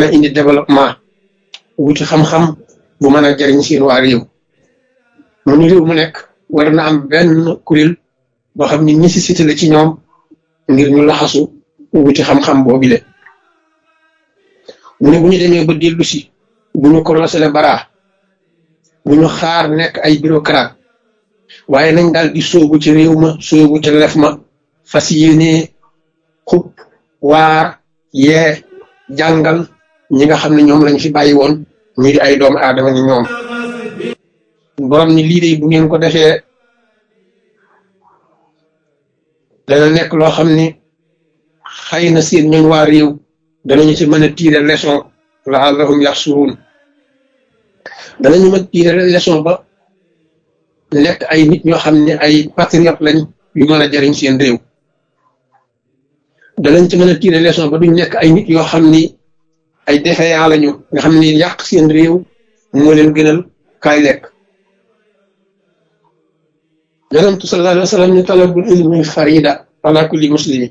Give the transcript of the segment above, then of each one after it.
mën a indi développement wuti xam-xam bu mën a jariñ seen waa réew mu ni réew mu nekk war na am benn kuréel boo xam ni nécessité la ci ñoom ngir ñu laxasu wuti xam-xam boobile mu ne bu ñu demee ba dellu si bu ñu commencé le bara bu ñu xaar nekk ay bureaucrate waaye nañ daal di sóobu ci réew ma sóobu ci lef ma fas yéene xub waar yee jàngal ñi nga xam ne ñoom lañ fi bàyyi woon ñu di ay doomu aadama ni ñoom borom ni lii de bu ngeen ko defee dana nekk loo xam ni xëy na seen ñooñ waa réew danañu ci mën a tirer leçon laallahum yaxsuruun danañu mën a tirer leçon ba nekk ay nit ñoo xam ne ay patriote lañ yu mën a jariñ seen réew danañ ci mën a tirer leçon ba duñ nekk ay nit yoo xam ni ay défaillant lañu nga xam ni yàq seen réew moo leen gënal kaay lekk yonentu sallallahu alayhi wa sallam ni talabul ilmi farida ala kulli muslimi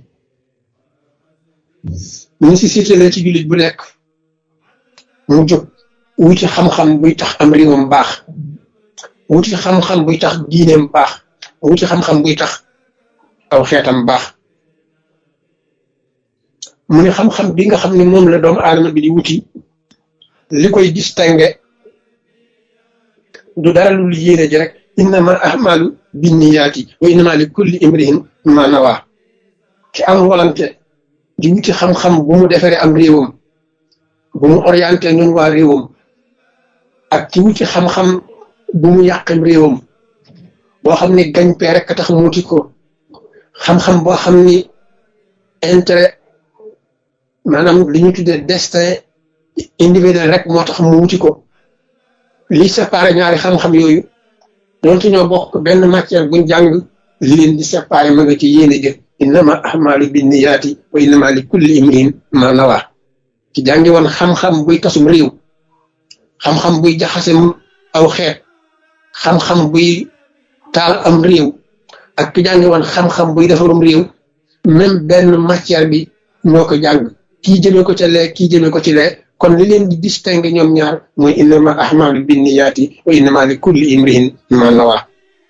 nécessité la ci jullit bu nekk mu jóg wuti xam-xam buy tax am réewam baax wuti xam-xam buy tax diineem baax wuti xam-xam buy tax aw xeetam baax mu ne xam-xam bi nga xam ne moom la doomu aadama bi di wuti li koy distingué du dara lu yéene ji rek innama ahmalu binniyaati wa innama li kulli imrihin ma nawa ki am volonté di wuti xam-xam bu mu defaree am réewam bu mu orienté ñun waa réewam ak ci wuti xam-xam bu mu yàqam réewam boo xam ni gañ-pee rek tax mu wuti ko xam-xam boo xam ni intérêt maanaam li ñu tuddee destin individuel rek moo tax mu wuti ko li séparé ñaari xam-xam yooyu doonte ñoo bokk benn matière buñ jàng li leen di séparé ma nga ci yéene jëf innama ahmalu binniyaati wa innama li kulli imrin ma nawa ci jàngi woon xam-xam buy tasum réew xam-xam buy jaxasem aw xeet xam-xam buy taal am réew ak ki jàngi woon xam-xam buy defarum réew même benn matière bi ñoo ko jàng kii jëmee ko ca lee kii jëmee ko ci lee kon li leen di distingué ñoom ñaar mooy innama ahmalu binniyaati wa innama li kulli imrin ma nawa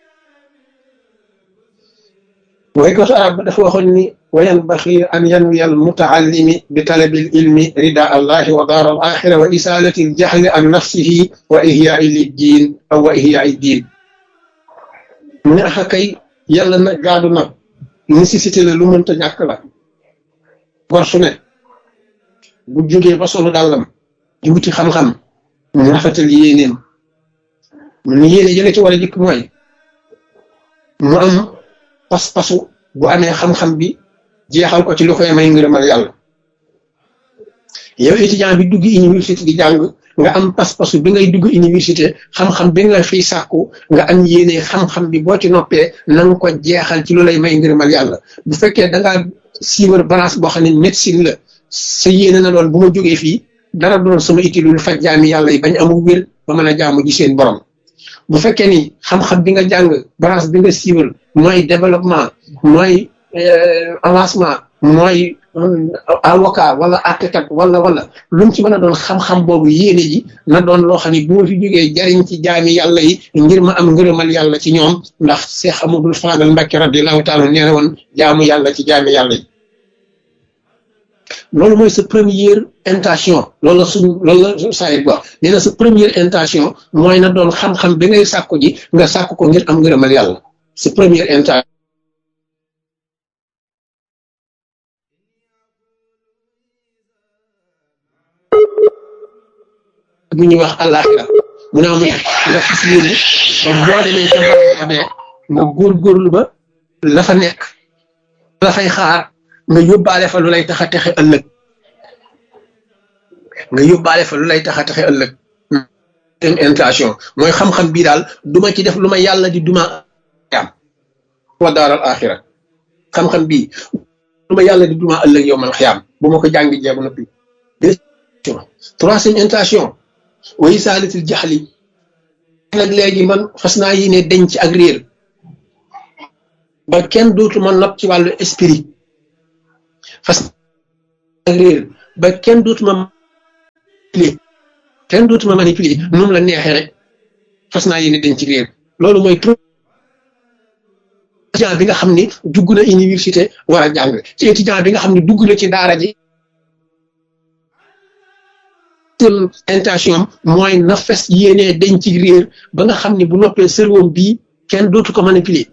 mooy ko arab dafa waxoon ni wa yanbaxi an yanwiya al mutaallimi bi talabil ilmi rida allahi wa daar al axira wa isalati al jahli an nafsihi wa ihyaai liddiin aw wa ihyaai diin mu ne axa kay yàlla na gaadu na nécessité la lu mënta ñàkk la gor su ne bu jógee ba solo dàllam di wuti xam-xam mu rafetal yéeneem mu ne yéene jële ci war a jëkk mooy mu am pas-pasu bu amee xam-xam bi jeexal ko ci lu koy may ngërëmal yàlla yow étudiant bi dugg université di jàng nga am pas-pasu bi ngay dugg université xam-xam bi nga fiy sàkku nga am yéene xam-xam bi boo ci noppee na nga ko jeexal ci lu lay may ngërëmal yàlla bu fekkee da ngaa siiwar balance boo xam ne médecine la sa yéene na doon bu ma jógee fii dara doon sama itti lu faj jaami yàlla yi bañ amul wér ba mën a jaamu ji seen borom bu fekkee ni xam-xam bi nga jàng branche bi nga siiwal mooy développement mooy avancement mooy avocat wala architecte wala lu mu ci mën a doon xam-xam boobu yéene ji na doon loo xam ne bu ma fi jógee jariñ ci jaami yàlla yi ngir ma am ngërëmal yàlla ci ñoom ndax Seex Amadul Faadal Mbàkke radiyallaahu taala nee na woon jaamu yàlla ci jaami yàlla yi loolu mooy sa première intention loolu la sayit ba nee na sa première intention mooy na doon xam-xam bi ngay sàkku ji nga sàkku ko ngir am ngërëmal yàlla sa première intention bu ñuy wax àllaaxira mu ne am nga fas yéene ba boo demee ca barabee nga góorgóorlu ba la fa nekk la fay xaar nga yóbbaale fa lu lay tax a texe ëllëg intention mooy xam-xam bii daal duma ci def lu ma yàlla di duma am wa daaral axira xam-xam bii lu ma yàlla di duma ëllëg yow man xiyaam bu ma ko jàngi jeebu noppi troisième intention wayi saalitil jaxli nag léegi man fas naa yéene denc ak réer ba kenn dootuma not ci wàllu esprit fas ak réer ba kenn dootuma kenn dootuma manipuler nu mu la neexee rek fas naa yéene dañ ci réer loolu mooy étudiant bi nga xam ni dugg na université war a jàng ci étudiant bi nga xam ni dugg na ci daara ji intention mooy na fes yéenee dañ ci réer ba nga xam ni bu noppee cerveau bii kenn dootu ko manipuler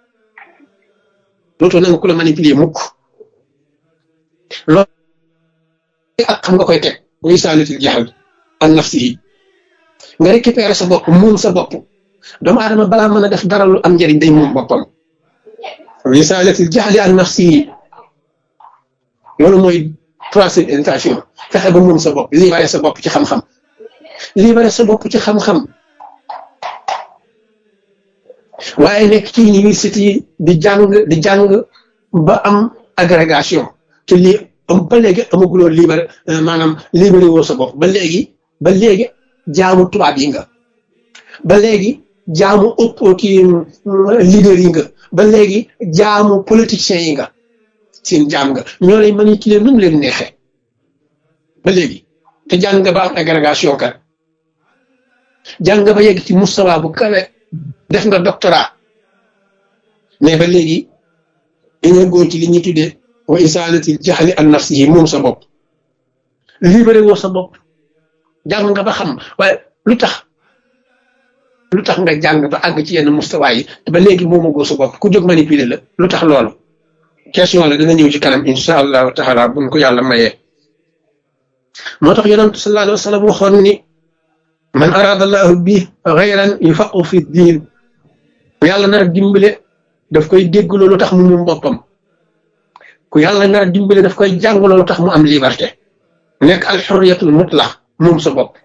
dootoo nangu ku la manipuler mukk loolu ak xam nga koy teg muy saalitil jaxal an nafsi yi nga récupérer sa bopp moom sa bopp doomu aadama balaa mën a def dara lu am njëriñ day moom boppam risalatil jaxli an nafsi yi loolu mooy troisième intention fexe ba moom sa bopp libéré sa bopp ci xam-xam libéré sa bopp ci xam-xam waaye nekk ci université yi di jàng ba am agrégation te lii ba léegi amaguloo libéré maanaam libéré woo sa bopp ba léegi jaamu tubaab yi nga ba léegi jaamu ëpp kii leader yi nga ba léegi jaamu politiciens yi nga seen jaam nga ñoo lay manipuler nu mu leen neexee ba léegi te jàng nga ba am agrégation kat jàng nga ba yegg ci mustawa bu kawe def nga doctorat mais ba léegi dañoo góor ci li ñuy tuddee wa isalatil jaxli an nafsihi moom sa bopp libéré woo sa bopp jàng nga ba xam waaye lu tax nga jàng ba àgg ci yenn mustawa yi te ba léegi moom a góor sa bopp ku jóg manipuler la lu tax loolu question la dina ñëw ci kanam insha allahu taala buñ ko yàlla mayee moo tax yonent sallallahu alayhi wa sallam waxoon ni man arada allahu bi xayran yufaqu fi diin yàlla nar a dimbale daf koy dégg loolu tax mu moom boppam ku yàlla nar a dimbale daf koy jàng loolu tax mu am liberté nekk al xurriyatul mutlaq moom sa bopp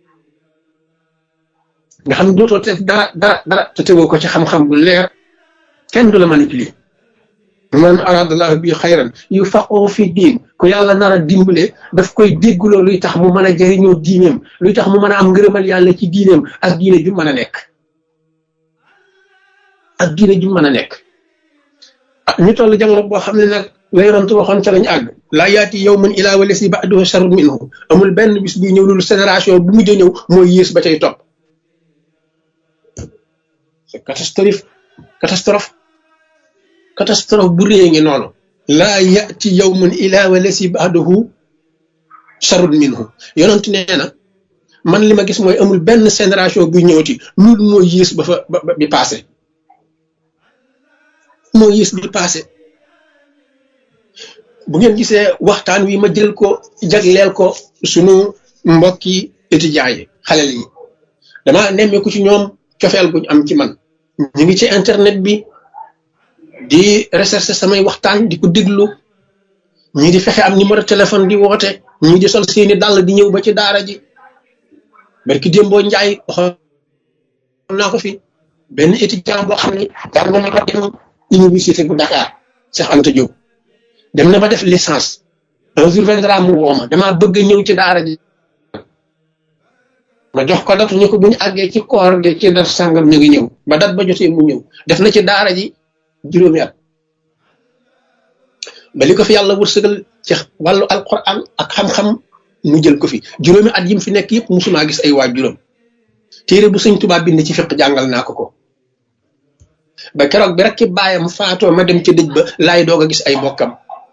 nga xam ne dootoo te dara te tegoo ko ci xam-xam bu leer kenn du la manipuler man aradallahu bi xayran yufaqahu fi diin ku yàlla nar a dimbale daf koy déggloo luy tax mu mën a jëriñoo diineem luy tax mu mën a am ngërëmal yàlla ci diineem ak diine ju mën a nekk ñu toll jamono boo xam ne nag la yonent waxoon ca lañ àgg laa yaati yawman ilaa wa lasi ba'duhu sharrun minhu amul benn bis buy ñëw loolu génération bu mujj a ñëw mooy yées ba cay topp c'est catastrophe bu réy ngi noonu laa yaati yawman ilaa wa lasi ba'duhu sharrun minhu yonent nee na man li ma gis mooy amul benn génération buy ñëwati loolu mooy yées ba fa bi passé moo yées bi passé bu ngeen gisee waxtaan wi ma jël ko jagleel ko sunu mbokki étudiants yi xale yi dama nemmeeku ci ñoom cofeel guñ am ci man ñu ngi ci internet bi di rechercher samay waxtaan di ko déglu ñii di fexe am numéro téléphone di woote ñii di sol seeni dàll di ñëw ba ci daara ji barki démboo njaay waxoon naa ko fi benn étudiant boo xam ne jaar na ma dem université bu Dakar Cheikh Anta Diop dem na ba def licence un jour viendra mu woo ma damaa bëgg ñëw ci daara ji ma jox ko datu ñu ko bu ñu àggee ci koor gi ci dat sàngam ñu ngi ñëw ba dat ba jotee mu ñëw def na ci daara ji juróomi at ba li ko fi yàlla wërsëgal ci wàllu alquran ak xam-xam mu jël ko fi juróomi at yi mu fi nekk yëpp musuma gis ay waa juróom téere bu sëñ Tuubaa bind ci fiq jàngal naa ko ba keroog bi rek ki baayam faatoo ma dem ci dëj ba laay doog a gis ay bokkam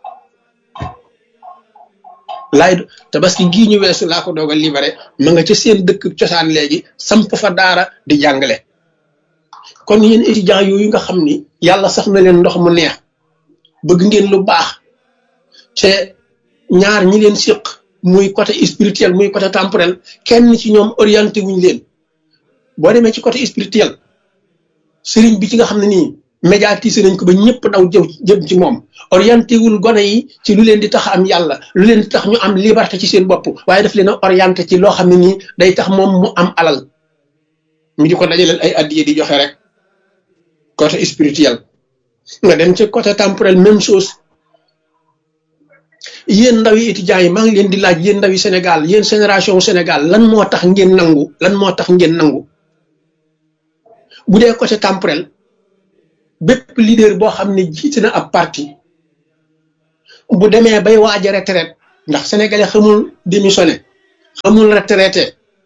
tabaski gii ñu weesu laa ko doog a libéré ma nga ca seen dëkk cosaan léegi samp fa daara di jàngale kon yéen étudiants yooyu nga xam ni yàlla sax na leen ndox mu neex bëgg ngeen lu baax te ñaar ñi leen séq muy côté spirituel muy côté temporel kenn ci ñoom orienté wuñ leen boo demee ci côté spirituel sëriñ bi ci nga xam ne nii médiatisé nañ ko ba ñëpp daw jëm ci moom orienté wul gone yi ci lu leen di tax am yàlla lu leen di tax ñu am liberté ci seen bopp waaye daf leen a orienté ci loo xam ne nii day tax moom mu am alal mi di ko dajaleel ay addiye di joxe rek côté spirituel nga dem ci côté temporel même chose yéen ndaw yi étudiants yi maa ngi leen di laaj yéen ndaw yi Sénégal yéen génération Sénégal lan moo tax ngeen nangu bu dee côté temporel bépp leader boo xam ne jiite na ab parti bu demee bay waaj a retraite ndax sénégalais xamul démissionné xamul retraité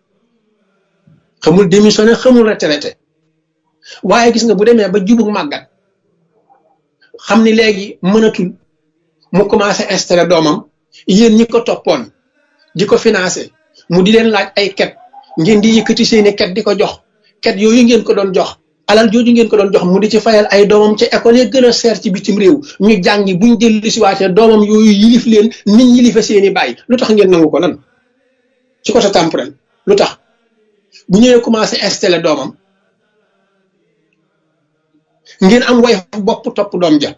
xamul démissionné xamul retraité waaye gis nga bu demee ba jubug màggat xam ni léegi mënatul mu commencé installé doomam yéen ñi ko toppoon di ko financé mu di leen laaj ay ket ngeen di yëkkati seeni ket di ko jox ket yooyu ngeen ko doon jox alal jooju ngeen ko doon jox mu di ci fayal ay doomam ca école yi gën a seer ci bitim réew ñu jàngi buñ dellu si waatee doomam yooyu yilif leen nit yilife seeni bàyyi lu tax ngeen nangu ko lan ci côté temporel lu tax bu ñëwee commencé installé doomam ngeen am way bopp topp doom ja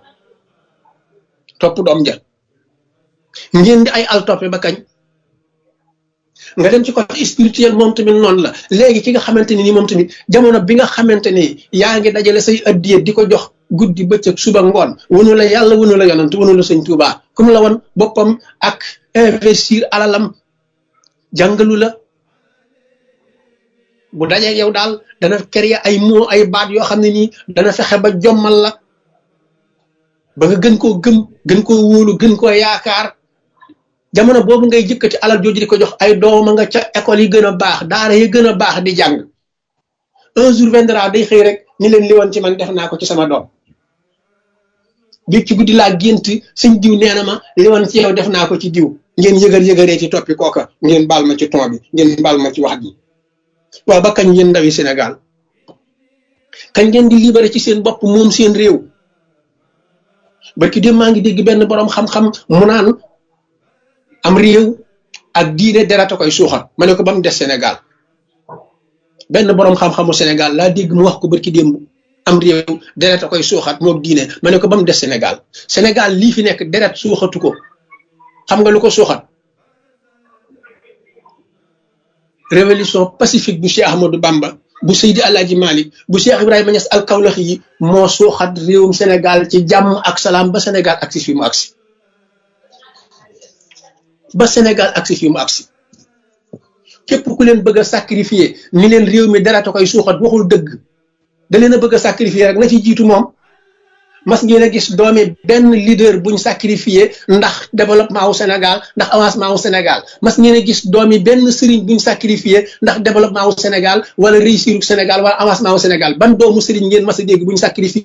ngeen di ay al toppe ba kañ nga dem ci côté spirituel moom tamit noonu la léegi ki nga xamante ni moom tamit jamono bi nga xamante ni yaa ngi dajale say addiye di ko jox guddi bëccëg suba ngoon wanu la yàlla wanu la yonant wanu la sëñ Tuubaa comme la woon boppam ak investir alalam jàngalu la bu dajee yow daal dana créer ay mots ay baat yoo xam ne nii dana fexe ba jommal la ba nga gën koo gëm gën koo wóolu gën koo yaakaar jamono boobu ngay jëkkati alal jooju di ko jox ay dooma nga ca école yi gën a baax daara yi gën a baax di jàng un jour viendra day xëy rek ni leen li woon ci man def naa ko ci sama doom bi ci guddi laa gént sëñ diw nee na ma li woon ci yow def naa ko ci diw ngeen yëgaree ci toppi kooka ngeen baal ma ci ton bi ngeen baal ma ci wax ji waaw ba kañ yéen ndawi Sénégal kañ ngeen di libéré ci seen bopp moom seen réew barki dem maa ngi dégg benn borom xam-xam mu naan am réew ak diine deret a koy suuxat ma ne ko ba mu des Sénégal benn borom xam-xamu Sénégal laa dégg mu wax ko barki démb am réew deret a koy suuxat moom diine ma ne ko ba mu des Sénégal Sénégal lii fi nekk deret suuxatu ko xam nga lu ko suuxat révolution pacifique bu Cheikh Ahmadou Bamba bu Seydi Alaaji Malik bu Cheikh Ibrahima Niass al Kawlaxi yi moo suuxat réewum Sénégal ci jàmm ak salaam ba Sénégal agsi fi mu agsi képp ku leen bëgg a sacrifier ni leen réew mi dara ta koy suuxat waxul dëgg da leen a bëgg a sacrifier rek na ci jiitu moom mas ngeen a gis doomi benn leader buñ sacrifier ndax développement wu Sénégal ndax avancement wu Sénégal mas ngeen a gis doomi benn sëriñ buñ sacrifier ndax développement wu Sénégal wala réussir wu Sénégal wala avancement wu Sénégal ban doomu sëriñ ngeen mas a dégg buñ sacrifier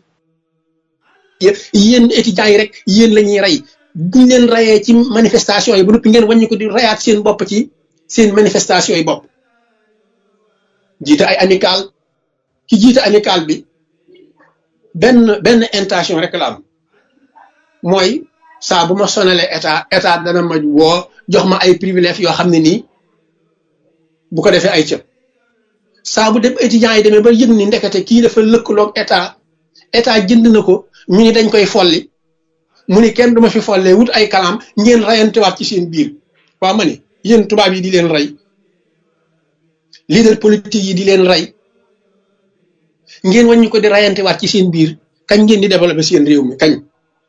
yéen étudiants yi rek yéen la ñuy rey buñ leen rayee ci manifestation yi ba noppi ngeen wàññi ko di rayaat seen bopp ci seen manifestation yi bopp jiite ay amical ki jiite amical bi benn intention rek la am mooy saa bu ma sonalee état dana ma woo jox ma ay privilèges yoo xam ne nii bu ko defee ay cëb saa bu dem étudiants yi demee ba yëg ni ndekete kii dafa lëkkaloog état jënd na ko ñu ni dañ koy folli mu ni kenn duma fi follee wut ay kalam ngeen rayantewaat ci seen biir waaw ma ni yéen tubaab yi di leen rey leader politique yi di leen rey ngeen wàññi ko di rayantewaat ci seen biir kañ ngeen di développer seen réew mi kañ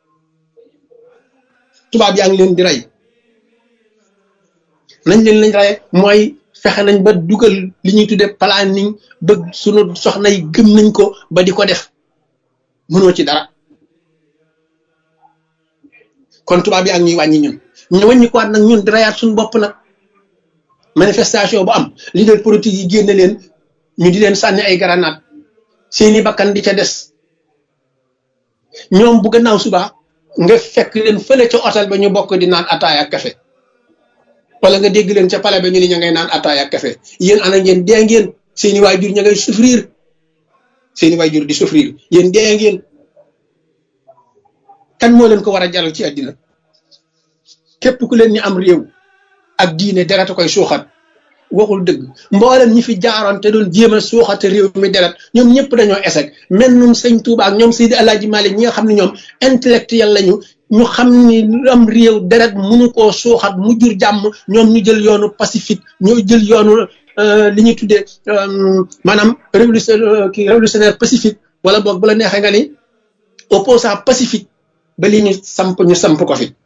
tubaab yaa ngi leen di rey nañ leen lañ rey mooy fexe nañ ba dugal li ñuy tuddee planning bëgg sunu soxna yi gëm nañ ko ba di ko def mënoo ci dara kon tubaab yaa ngi ñuy wàññi ñun ñu wàññi ko waat nag ñun di rayaat suñu bopp nag manifestation bu am leader politique yi génne leen ñu di leen sànni ay grenade seeni bakkan di ca des ñoom bu gannaaw suba nga fekk leen fële ca hôtel ba ñu bokk di naan ataaya ak café wala nga dégg leen ca palais ba ñu ni ña ngay naan ataaya ak café yéen ana ngeen dee ngeen seeni waajur ña ngay souffrir seeni waajur di souffrir yéen dee ngeen kan moo leen ko war a jaral ci àddina képp ku leen ni am réew ak diine deret a koy suuxat waxul dëgg mboolem ñi fi jaaroon te doon jéem a suuxate réew mi deret ñoom ñëpp dañoo échec mel num sëñ Touba ak ñoom Seydi Alaaji Malik ñi nga xam ne ñoom intellectuel lañu ñu xam ni am réew deret mënu koo suuxat mu jur jàmm ñoom ñu jël yoonu pacifique ñoo jël yoonu li ñuy tuddee maanaam révolutionnaire pacifique wala boog bu la neexee nga ni opposant pacifique ba li ñu samp ko fi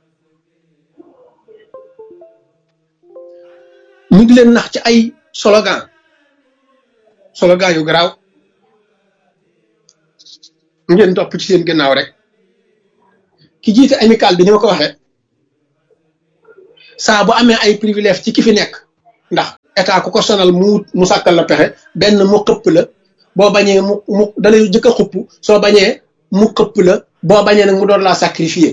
mu di leen nax ci ay slogan yu garaaw ngeen topp ci seen gannaaw rek ki jiite amical bi ni ma ko waxee saa bu amee ay privilège ci ki fi nekk ndax état ku ko sonal mu sàkkal la pexe benn mu xëpp la boo bañee mu dalay jëkk a xupp soo bañee mu xëpp la boo bañee nag mu doon laa sacrifier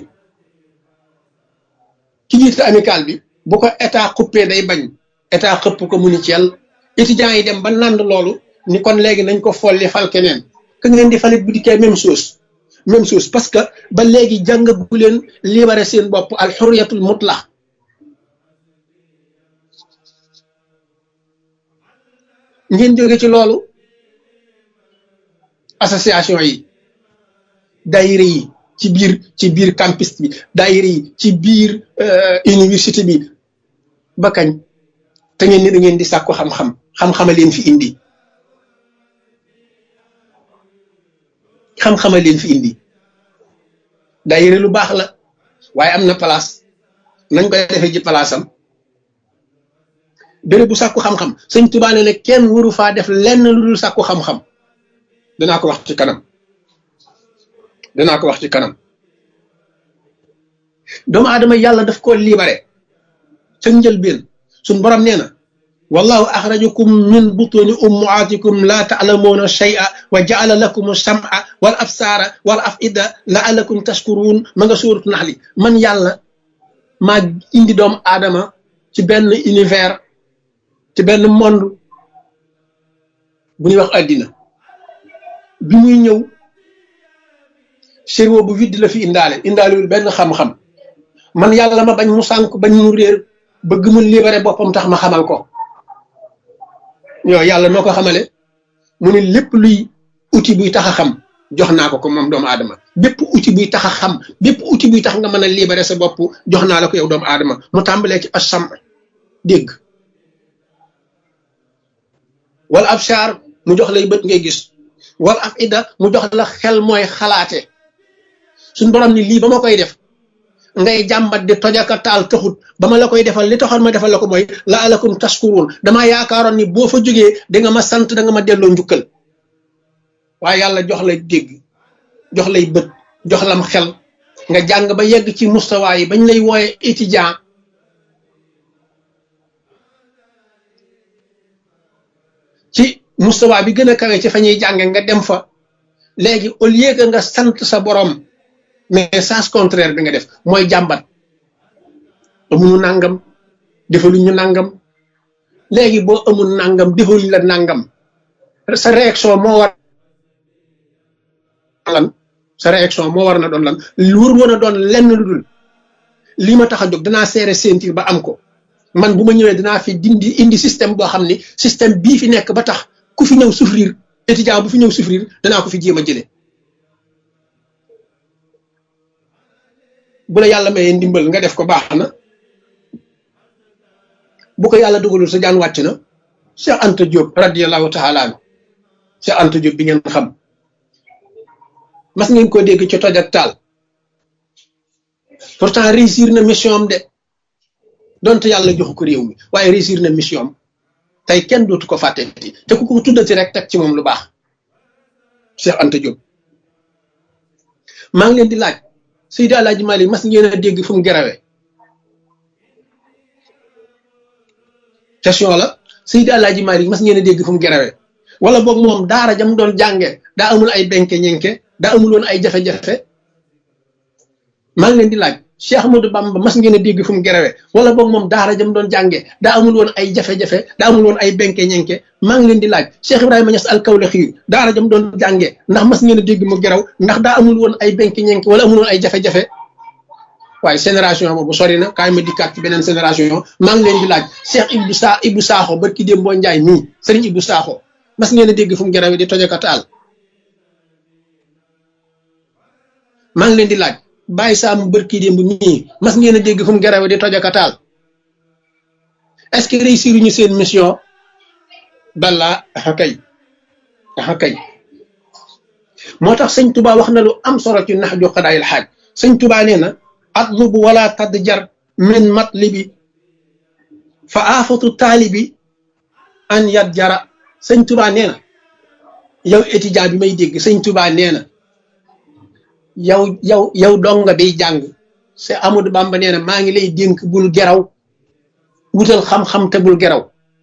ki jiite amical bi bu ko état xuppee day bañ état xëpp ko mu ni ci yàlla étudiants yi dem ba nand loolu ni kon léegi nañ ko folli fal keneen ka ngeen di falit bu dikkee même chose parce que ba léegi jàngagu leen libéré seen bopp al xurriyatul mutlaq ngeen jóge ci loolu association yi daayira yi ci biir campus bi daayira yi ci biir université bi ba kañ te ngeen ni da ngeen di sàkku xam-xama leen fi indi xam-xama leen fi indi daayira lu baax la waaye am na place nañ koy defee ji place am béréb bu sàkku xam-xam sëñ Tuubaa ne kenn waru faa def lenn lu dul sàkku xam-xam danaa ko wax ci kanam doomu aadama yàlla daf ko libéré ca njëlbéen suñ borom nee na wallahu axrajakum min butuni ummaatikum laa taalamuuna shay'a wa jaala lakum sam'a wal absaara wal afida laalakum tashkuruun ma nga suuratu naxli man yàlla maa indi doomu aadama ci benn univers ci benn monde bu ñuy wax àddina bi muy ñëw cerveau bu vide la fi indaalewul benn xam-xam man yàlla ma bañ mu sànk bañ mu réer bëgg mu libéré boppam tax ma xamal ko yow yàlla noo ko xamale mu ne lépp luy outil buy tax a xam jox naa ko moom doomu aadama bépp outil buy tax a xam bépp outil buy tax nga mën a libéré sa bopp jox naa la ko yow doomu aadama mu tàmbalee ci asam dégg wala absaar mu jox lay bët ngay gis wala afida mu jox la xel mooy xalaate suñ borom ni lii ba ma koy def ngay jàmbat di tojaka taal taxut ba ma la koy defal li taxoon ma defal la ko mooy la alakum tashkurun damaa yaakaaroon ni boo fa jógee da nga ma sant da nga ma delloo njukkal waaye yàlla jox lay dégg jox lay bët jox lam xel nga jàng ba yegg ci mustawa yi bañ lay wooye étudiant ci mustawa bi gën a kawe ci fa ñuy jànge nga dem fa léegi au lieu que nga sant sa borom mais sens contraire bi nga def mooy jàmbat amuñu nangam defaluñ ñu nangam léegi boo amul nangam defaluñ la nangam sa réaction moo war lan sa réaction moo war na doon lan wër woon a doon lenn lu dul lii ma tax a jóg danaa serré ceinture ba am ko man bu ma ñëwee dinaa fi indi système boo xam ni système bii fi nekk ba tax ku fi ñëw souffrir étudiant bu fi ñëw souffrir danaa ko fi jéem a jëlee bu la yàlla mayee ndimbal nga def ko baax na bu ko yàlla dugalul sa jaan wàcc na Cheikh Anta Diop radiyallahu taala anhu Cheikh Anta Diop bi ngeen xam mas ngeen ko dégg ci toj ak taal pourtant réussir na mission am de donte yàlla joxu ko réew mi waaye réussir na mission am tey kenn dootu ko fàtteti te ku ko tuddati rek teg ci moom lu baax Cheikh Anta Diop maa ngi leen di laaj Seydi Alaaji Malik mas ngeen a dégg fu mu gerawee question la Seydi Alaaji Malik mas ngeen a dégg fu mu gerawee wala boog moom daara jam doon jànge daa amul ay benke ñenke daa amul woon ay jafe-jafe maa ngi leen di laaj Cheikh Ahmadou Bamba mas ngeen a dégg fu mu gerawee wala boog moom daara jam doon jànge daa amul woon ay jafe-jafe daa amul woon ay benke ñenke maa ngi leen di laaj Cheikh Ibrahima Niass al-Kawlaxi daara jam doon jànge ndax mas ngeen a dégg mu geraw ndax daa amul woon ay benke ñenke wala amul woon ay jafe-jafe waaye génération boobu sori na kaay ma dikkaat ci beneen génération maa ngi leen di laaj Cheikh Ibou Sakho barki démb boo Njaay mii Serigne Ibou Sakho mas ngeen a dégg fu mu gerawee di tojaka taal maa ngi leen di laaj Baye Sam bërki démb mii mas ngeen a dégg fu mu gerawe di tojaka taal est-ce que réussir ñu seen mission bala axakay moo tax sëñ Tuba wax na lu am solo ci nax ju xadaayil xaaj sëñ Tuba nee na atlubu wala tadjar min matlibi fa aafatu taalibi an yat jara sëñ Tuba nee na yow étudiant bi may dégg sëñ Tuba nee na yow donga biy jàng c'est Amadou Bamba nee na maa ngi lay dénk bul geraw wutal xam-xam te bul geraw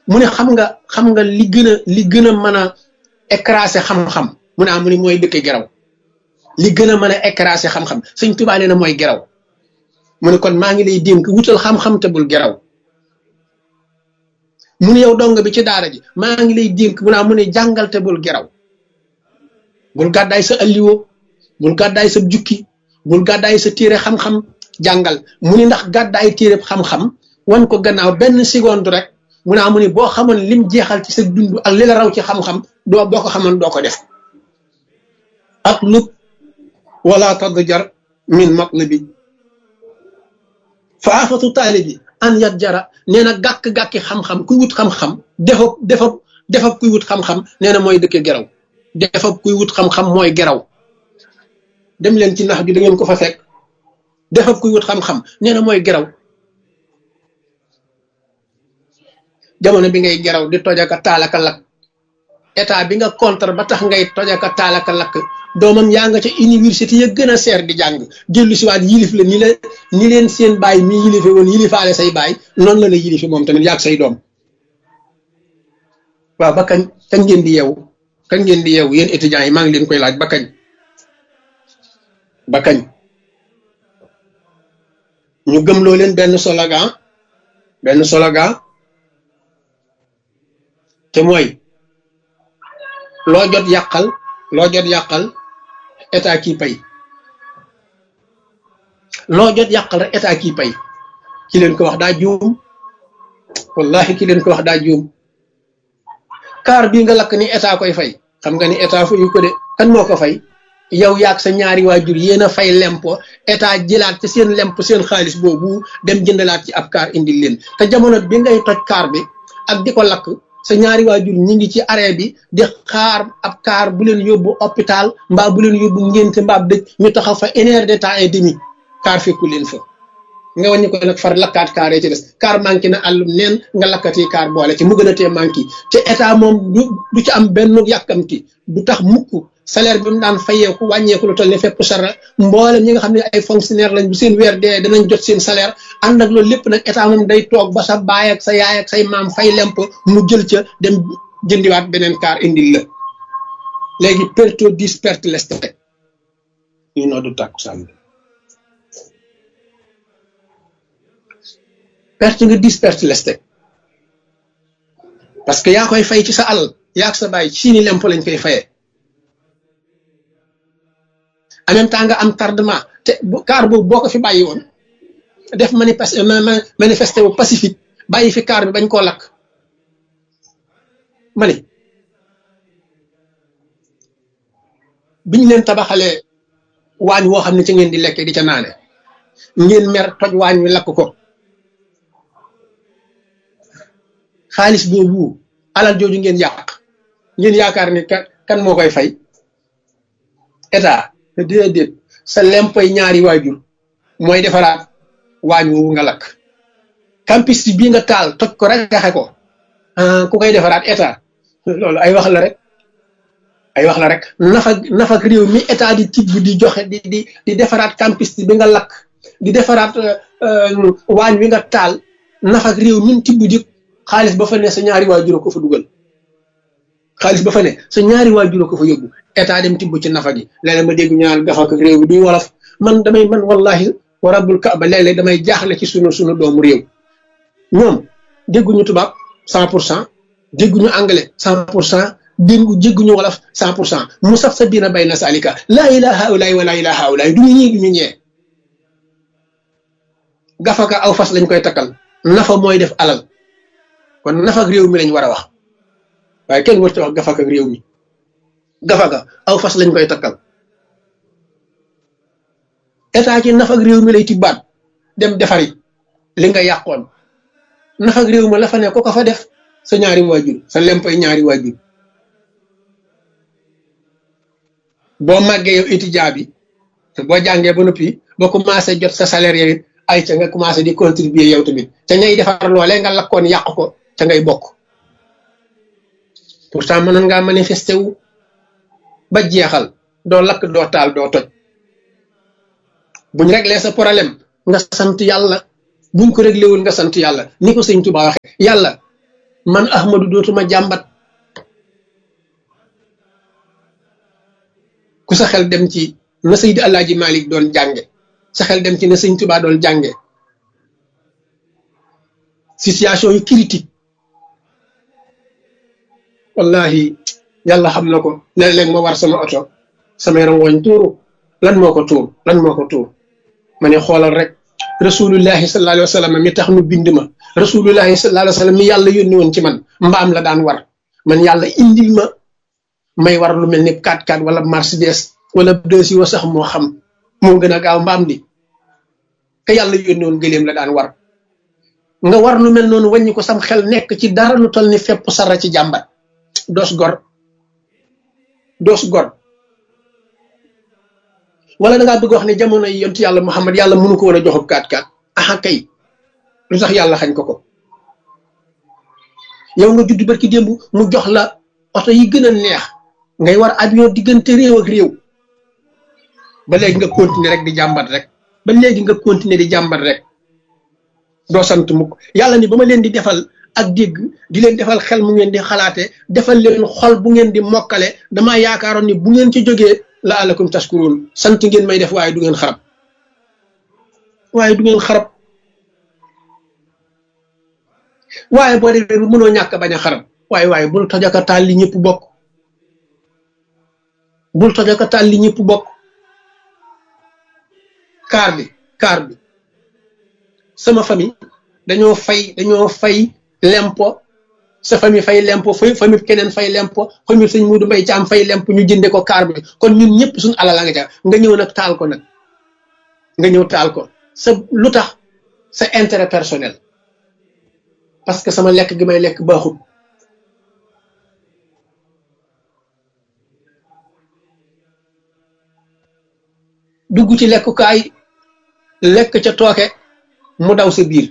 mu ne xam nga li gën a mën a écraser xam-xam mu ne mu ne mooy dëkk geraw li gën a mën a écraser xam-xam sëñ Tuubaa nee na mooy geraw mu ne kon maa ngi lay dénk wutal xam-xam te bul geraw mu ne yow dong bi ci daara ji maa ngi lay dénk mu ne jàngal te bul geraw bul gàddaay sa alliwo bul gàddaay sa jukki bul gàddaay sa téere xam-xam jàngal mu ne ndax gàddaay téere xam-xam wan ko gannaaw benn seconde rek mu ne boo xamoon lim jeexal ci sa dund ak li la raw ci xam-xam boo ko xamoon doo ko def atlub wala tadjar min matlubi fa afatu taalibi an yat jara nee na gàkk-gàkki xam-xam kuy wut xam-xam defab kuy wut xam-xam nee na mooy dëkke geraw defab kuy wut xam-xam mooy geraw dem leen ci nax ju da ngeen ko fa fekk defab kuy wut xam-xam nee na mooy geraw jamono bi ngay geraw di tojaka taalaka lakk état bi nga contre ba tax ngay tojaka taalaka lakk doomam yaa nga ca université ya gën a seer di jàng dellu si waat yilif la ni leen seen baay mi yilife woon yilifaale say baay noonu la yilife moom tamit yaag say doom waaw ba kañ ngeen di yeewu yéen étudiants yi maa ngi leen koy laaj ba kañ ñu gëmloo leen benn slogan te mooy loo jot yàqal état kii pay loo jot yàqal rek état kii pay ki leen ko wax daa juum wallahi ki leen ko wax daa juum kaar bii nga lakk ni état koy fay xam nga ni état fayu ko de kan moo ko fay yow yaag sa ñaari waajur yéen a fay lempo état jëlaat ci seen lempo seen xaalis boobu dem jëndalaat ci ab kaar indil leen te jamono bi ngay toj kaar bi ak di ko lakk sa ñaari waajur ñi ngi ci arrêt bi di xaar ab kaar bu leen yóbbu hôpital mbaa bu leen yóbbu ngénte mbaa dëj ñu taxaw fa 1 heure de temps et demi kaar fekku leen fa nga wàññi ko nag far lakkaat kaar yi ci des kaar manqué na àllum neen nga lakkati kaar boole ci mu gën a tee manqué te état moom du ci am benn yàkkamti du tax mukk salaire bi mu daan fayeeku wàññeeku lu toll ne fépp sara mboolem ñi nga xam ne ay fonctionnaire lañ bu seen weer dee danañ jot seen salaire ànd ak loolu lépp nag état moom day toog ba sa baay ak sa yaay ak say maam fay lemp mu jël ca dem jëndiwaat beneen kaar indil la léegi perte 10 perte leste ñu noo du tàkku sàmm perte nga 10 perte leste parce que yaa koy fay ci sa alal yaa ak sa baay ci ni lemp lañ koy fayee en même temps nga am tardement te kaar boobu boo ko fi bàyyi woon def manifesté wu pacifique bàyyi fi kaar bi bañ koo lakk ma ne biñ leen tabaxalee waañ woo xam ne ci ngeen di lekke di ca naane ngeen mer toj waañ wi lakk ko xaalis boobu alal jooju ngeen yàq ngeen yaakaar ni kan moo koy fay état déedéet sa lempay ñaari waajur mooy defaraat waañ woowu nga lakk campus bii nga taal toj ko rek gaxe ko ku koy defaraat état loolu ay wax la rek nafak réew mi état di tibb di joxe di defaraat campus bi nga lakk di defaraat waañ wi nga taal nafak réew mi tibb di xaalis ba fa ne sa ñaari waajur ko fa dugal xaalis ba fa ne sa ñaari waajur ko fa yóbbu état dem tibb ci nafa gi léeg-léeg ma dégg ñaar gafak réew bi duy wolof man wallahi wa rabbul kaaba léeg-léeg damay jaaxle ci sunu doomu réew ñoom dégguñu tubaab 100% dégguñu anglais 100% dégguñu wolof 100% mu saf sa biina bay na salika laa ilaha ulaay wa laa ilaha ulaay duñu ñii duñu ñee gafaka aw fas lañ koy takkal nafa mooy def alal kon nafa ak réew mi lañ war a wax waaye kenn warut a wax gafaka ak réew mi gafaka aw fas lañ koy takkal état ci nafa ak réew mi lay tibbaat dem defari li nga yàqoon nafa ak réew mi la fa ne ko fa def sa ñaari waajur sa lempay ñaari waajur boo màggee yow étudiant bi boo jàngee ba noppi boo commencé jot sa salaire yow it ay ca nga commencé di contribuer yow tamit ca ngay defar loolee nga lakkoon yàq ko ca ngay bokk pourtant mënoon ngaa manifesté wu ba jeexal doo lakk doo taal doo toj buñ réglé sa problème nga sant yàlla buñ ko réglé wul nga sant yàlla ni ko sëñ Tuubaa waxe yàlla man Ahmadu dootuma jàmbat. ku sa xel dem ci na Seydi Alaaji Malik doon jànge, sa xel dem ci na Sëñ Tuubaa doon jànge, situation yu critique wallahi yàlla xam na ko. léeg-léeg ma war sama oto sama yaram woñ tuuru. lan moo ko tuur ma ne xoolal rek rasulullahi sallallahu alayhi wa sallam mi tax nu bind ma, rasulullahi sallallahu alayhi wa sallam mi yàlla yónni woon ci man mbaam la daan war, man yàlla indil ma may war lu mel ni 4x4 wala Mercedes wala dësi wa sax moo xam moo gën a gaaw mbaam di te yàlla yónni woon gëléem la daan war. nga war lu mel noonu wàññi ko sam xel nekk ci dara lu toll ni fepp sara ci jàmbat. doos gor wala da ngaa bëgg wax ne jamono yi yontu yàlla Muhammad yàlla mënu ko woon a joxub 4x4. aha kay lu tax yàlla xañ ko yow nga judd barki démb mu jox la oto yi gën a neex ngay war avion diggante réew ak réew ba léegi nga continuer rek di jàmbat rek doo sant mukk yàlla ni ba ma leen di defal ak dégg di leen defal xel mu ngeen di xalaate defal leen xol bu ngeen di mokkale damaa yaakaaroon ni bu ngeen ci jógee la alakum tashkurun sant ngeen may def waaye du ngeen xarab waaye boo defee bu mënoo ñàkk bañ a xarab waaye bul tojaka taal li ñëpp bokk kaar bi sama famille dañoo fay lempo, sa famille fay lempo, famille keneen fay lempo, famille sëñ Muudu Mbay Caam fay lempo, ñu jënde ko kaar bi kon ñun ñëpp suñu alal nga ca nga ñëw nag taal ko sa lu tax sa intérêt personnel parce que sama lekk gi may lekk baaxul. dugg ci lekkukaay lekk ca tooke mu daw sa biir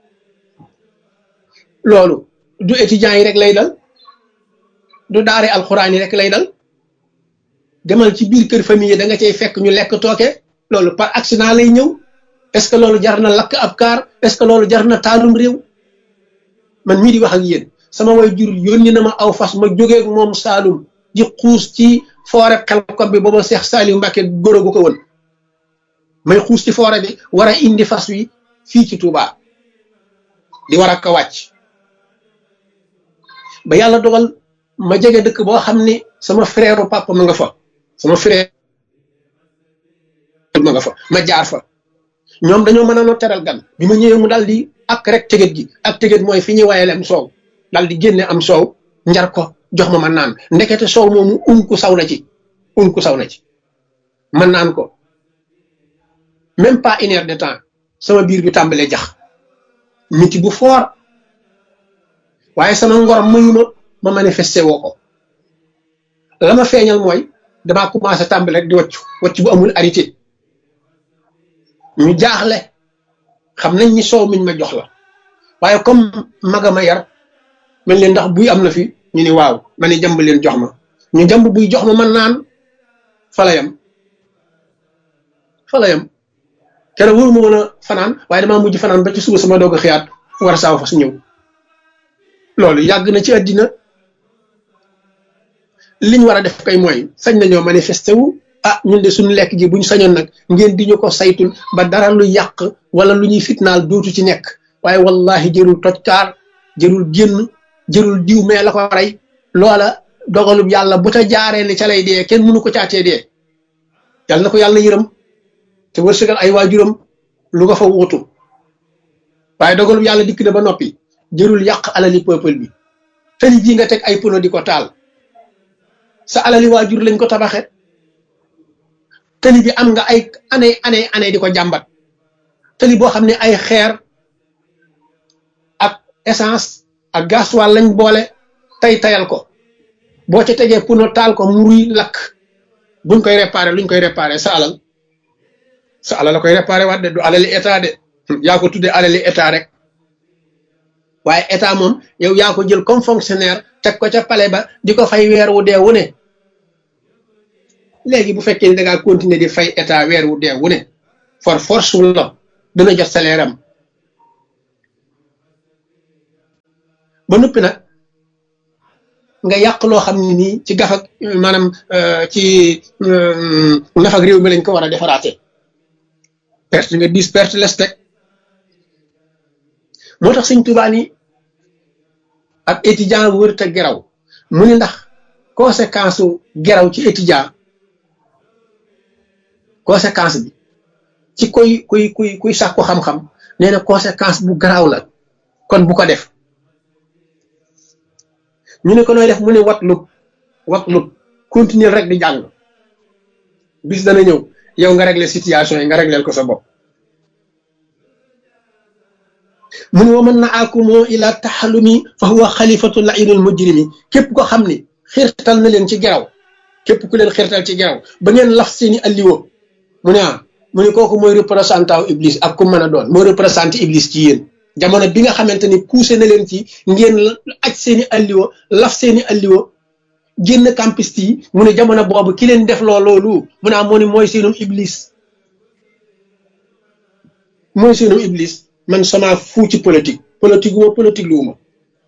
loolu du étudiants yi rek lay dal, du daare alxuraan yi rek lay dal. demal ci biir kër famille da nga cay fekk ñu lekk tooke loolu par accident lay ñëw. est-ce que loolu jar na lakk ab kaar? est-ce que loolu jar na taalum réew? man mii di wax ak yéen sama way jur yónni na ma aw fas ma jógee moom Saalum di xuus ci foore Xelkom bi booba Seex Saaliw Mbàkke góor gu ko woon may xuus ci foore bi war a indi fas wi fii ci Touba di war a ko wàcc ba yàlla dogal ma jege dëkk boo xam ni sama frère papa ma nga fa, ma jaar fa. ñoom dañoo mën a no teral gan bi ma ñëwee mu daal di ak rek tëgët mooy fi ñuy wayale am soow daal di génne am soow njar ko jox ma naan ndekete soow moomu unku saw na ci man naan ko même pas 1 heure de temps sama biir bi tàmbalee jax miti bu fort waaye sama ngor mayuma ma manifesté woo ko la ma feeñal mooy damaa commencé tàmbale rek di wacc bu amul arrêté. ñu jaaxle xam nañ ni soow miñ ma jox la waaye comme magama yar mel leen ndax buy am na fi ñu ni waaw ma ne jàmb leen jox ma ñu jàmb buy jox ma man naan falayam keroog wóoru ma woon a fanaan waaye damaa mujj fanaan ba ci suba sama doog a xiyaat war a saaw fa su ñëw. loolu yàgg na ci àddina liñ war a def kay mooy sañ nañoo manifesté wu. ñun de suñu lekk gi buñ sañoon nag ngeen di ñu ko saytul ba dara lu yàq wala lu ñuy fitnaal dootu ci nekk waaye wallahi jërul toj kaar jërul génn jërul diw mais la ko rey loola dogalub yàlla bu ca jaaree ne ca lay dee kenn mënu ko caatee dee yàlla na ko yàlla yërëm te wërsëgal ay waajuram lu ko fa wuutu waaye dogalub yàlla dikk na ba noppi jërul yàq alali peuple bi tali ji nga teg ay pono di ko taal sa alali waajur lañ ko tabaxe tali bi am nga ay année di ko jàmbat tali boo xam ne ay xeer ak essence ak gasoil lañ boole tayal ko boo ca tegee puno taal ko mu ruy lakk buñ koy réparé luñ koy réparé sa alal la koy réparé waat de du alali état de yaa ko tuddee alali état rek waaye état moom yow yaa ko jël comme fonctionnaire teg ko ca palais ba di ko fay weer wu dee wu ne léegi bu fekkee ni da ngaa continuer di fay état weer wu dee wu ne force wu la dana jot salaire am ba noppi nag nga yàq loo xam ne nii ci gafak maanaam ci nafak réew mi lañ ko war a defaraate perte nga 10 perte les teg moo tax Sëñ Tuubaa ni ab étudiant wër te geraw mu ni ndax conséquence su geraw ci étudiant conséquence bi ci kuy sàkku xam-xam nee na conséquence bu garaaw la kon bu ko def ñu ne ko nooy def mu ne watlub continuer rek di jàng bis dana ñëw yow nga régler situation yi nga régler ko sa bopp mu ne wa man na akumoo ila taxalumi fa huwa xalifatu lainul mujrimi képp ko xam ni xirtal na leen ci geraw képp ku leen xirtal ci geraw ba ngeen laf seeni alliwo mu ne mu ne kooku mooy représentant iblis ak ku mën a doon mooy représenté iblis ci yéen jamono bi nga xamante ni poussé na leen ci ngeen aj seeni alliwo laf seeni alliwo génn campiste yi mu ne jamono boobu ki leen def loolu mu ne moo ni mooy seenum iblis mooy seenum iblis man sama fuu ci politique lu ma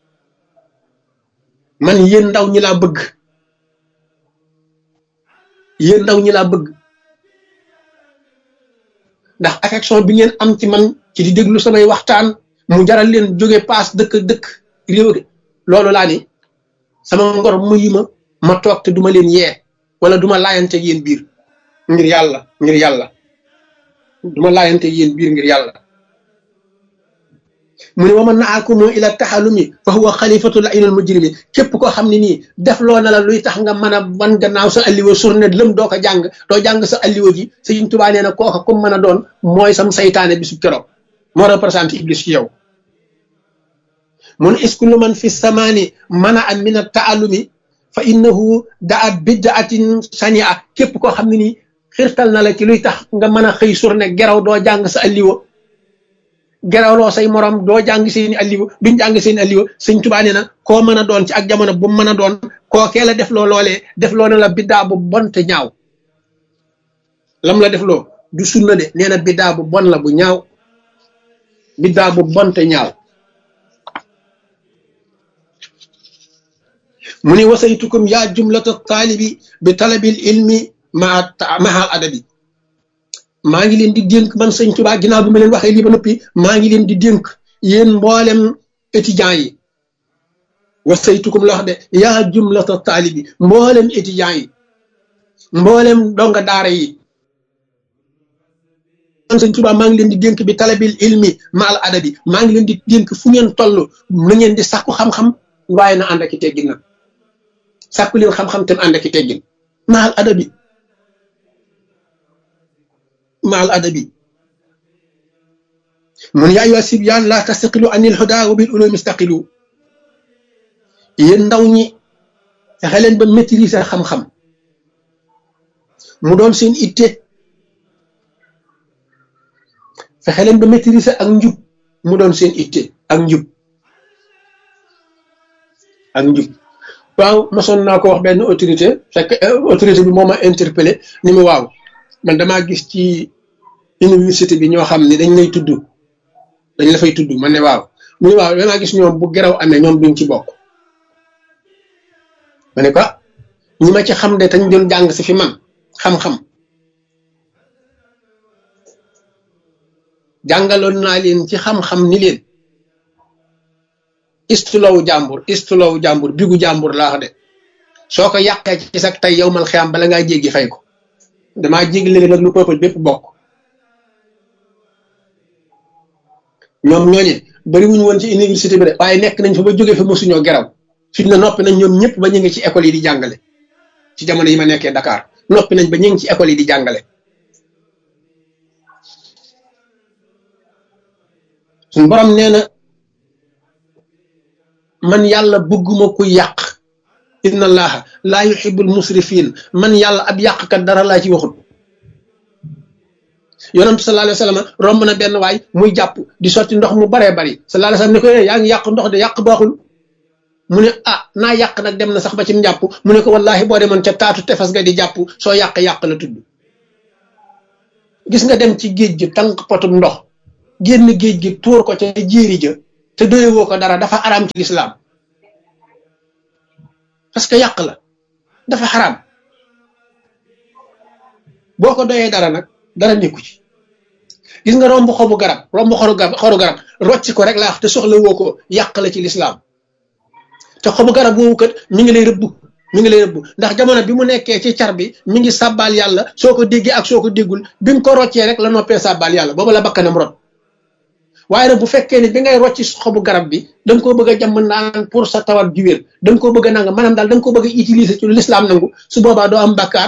man yéen ndaw ñi laa bëgg ndax affection bi ngeen am ci man ci di déglu samay waxtaan mu jaral leen jóge paas dëkk réew loolu laa ni sama ngor muyi ma toog te duma leen yee wala duma laayante yéen biir ngir yàlla duma laayante yéen biir ngir yàlla mu ne wa man naakumu ila taxalumi fa huwa xalifatu lainul mujrimi képp koo xam ne nii def loo na la luy tax nga mën a wan gannaaw sa alliwa surne lëm doo jàng sa alliwa ji Sëñ Tuubaa nee na kooka comme mën a doon mooy sam saytaane bisu keroog moo représenté iblis ci yow mun iskullu man fi samaani mana a min a taalumi fa innahu daa bidaatin sania képp koo xam ne nii xirtal na la ci luy tax nga mën a xëy surne geraw doo jàng sa alliwa gerawloo say morom doo jàng seeni alliwa duñ jàng seeni alliwa Sëñ Tuubaa nee na koo mën a doon ci ak jamono bu mën a doon kookee la def loo loolee def loo na la biddaa bu bon te ñaaw lam la def loo du sunna de nee na biddaa bu bon la bu ñaaw biddaa bu bon te ñaaw mu ni wasaytukum yaa jumlata taalibi bi talabil ilmi mahal adabi maa ngi leen di dénk man Sëñ Tuubaa ginnaaw bi ma leen waxee lii ba noppi maa ngi leen di dénk yéen mboolem étudiants yi wasaytukum la wax de yaa jumlata taalibi mboolem étudiants yi mboolem donga daara yi man Sëñ Tuubaa maa ngi leen di dénk bi talabil ilmi maal adabi maa ngi leen di dénk fu ngeen toll na ngeen di sàkku xam-xam waaye na ànd ak i teggin nag sàkku leen xam-xam te ànd ak i teggin maal adabi maal adabi mun yaa ayyuha sibyaan laa tastaqilu anil hudaa wa bil ulumi istaqilu yéen ndaw ñi fexe leen ba maîtriser xam-xam mu doon seen itte fexe leen ba maîtriser ak njub mu doon seen itte ak njub waaw mosoon naa ko wax benn autorité fekk autorité bi moo ma interpellé ni ma waaw man damaa gis ci université bi ñoo xam ne dañ la fay tudd man ne waaw mu ne waaw damaa gis ñoom bu geraw amee ñoom duñ ci bokk ma ne ko ñi ma ci xam de tañ doon jàng si fi man xam-xam jàngaloon naa leen ci xam-xam ni leen istulawu jàmbur bigu jàmbur laa wax de soo ko yàqee ci sax tey yow mal xiyam bala ngaa jéggi fay ko damaa jéggi léegi nag lu peuple bépp bokk ñoom ñooñe bari wuñu woon ci université bi de waaye nekk nañ fa ba jógee fa mosuñoo geraw fi na noppi nañ ñoom ñëpp ba ñu ngi ci école yi di jàngale ci jamono yi ma nekkee Dakar noppi nañ ba ñu ngi ci école yi di jàngale suñu borom nee na man yàlla bëgguma ku yàq inna allaha laa yuhibbul musrifin man yàlla ab yàqkat dara laa ci waxut yonent sallallahu alayhi wa sallam romb na benn waay muy jàpp di sotti ndox mu baree bari sallallahu alayhi wa sallam ne ko yaa ngi yàq ndox de yàq baaxul mu ne naa yàq nag dem na sax ba ci njàpp mu ne ko wallahi boo demoon ca taatu tefes ga di jàpp soo yàq la tudd gis nga dem ci géej gi tànk potum ndox génn géej gi tuur ko ca jéeri ja te doyewoo ko dara dafa araam ci lislaam parce que yàq la dafa xaraam boo ko doyee dara nag dara nekku ci gis nga romb xobu garab romb xoru garab rocci ko rek laa wax te soxla woo ko yàq la ci lislaam te xobu garab woowu kat mi ngi lay rëbb ndax jamono bi mu nekkee ci car bi mi ngi sàbbaal yàlla soo ko déggee ak soo ko déggul bi mu ko roccee rek la noppee sàbbaal yàlla booba la bakkanam rot waaye nag bu fekkee ne bi ngay rocci xobu garab bi da nga koo bëgg a jàmm naan pour sa tawat ju wér da nga koo bëgg a nanga maanaam daal da nga koo bëgg a utiliser ci lu lislaam nangu su boobaa doo am bakkaar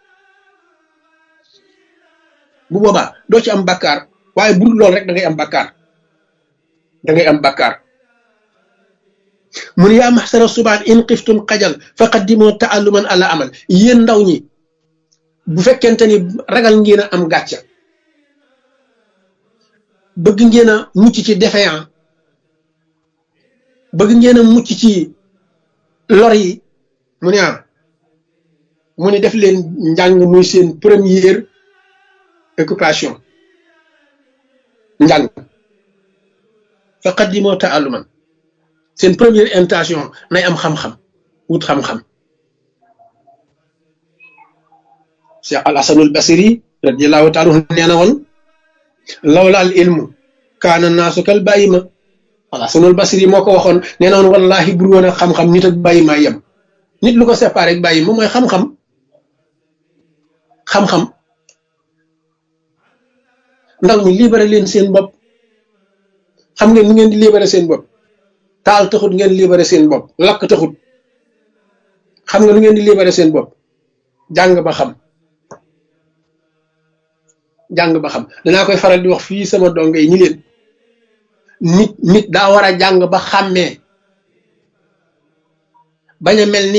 bu boobaa doo ci am bakkaar waaye bu dul loolu rek da ngay am bakkaar mun yaa maxsara subaan in xiftum xajal fa qaddimoo taalluman ala amal yéen ndaw ñi bu fekkente ni ragal ngeen a am gàcca bëgg ngeen a mucc ci défaillant bëgg ngeen a mucc ci lor yi mu ne def leen njàng muy seen première occupation njàng fa qaddimoo taalluman seen première intention nay am xam-xam wut xam-xam Cheikh al Hasanul Basri radiallahu taala anhu nee na woon lawla al ilmu kaana naasu kal bàyyima al Hasanul Basri moo ko waxoon nee na woon wallahi bur woon a xam-xam nit ak bàyyima yem nit lu ko séparé ak bàyyima mooy xam-xam ndaw ñi libéré leen seen bopp xam ngeen ni ngeen di libéré seen bopp taal taxut ngeen libéré seen bopp lakk taxut xam nga nu ngeen di libéré seen bopp jàng ba xam danaa koy faral di wax fii sama donge yi ñi leen nit daa war a jàng ba xàmmee bañ a mel ni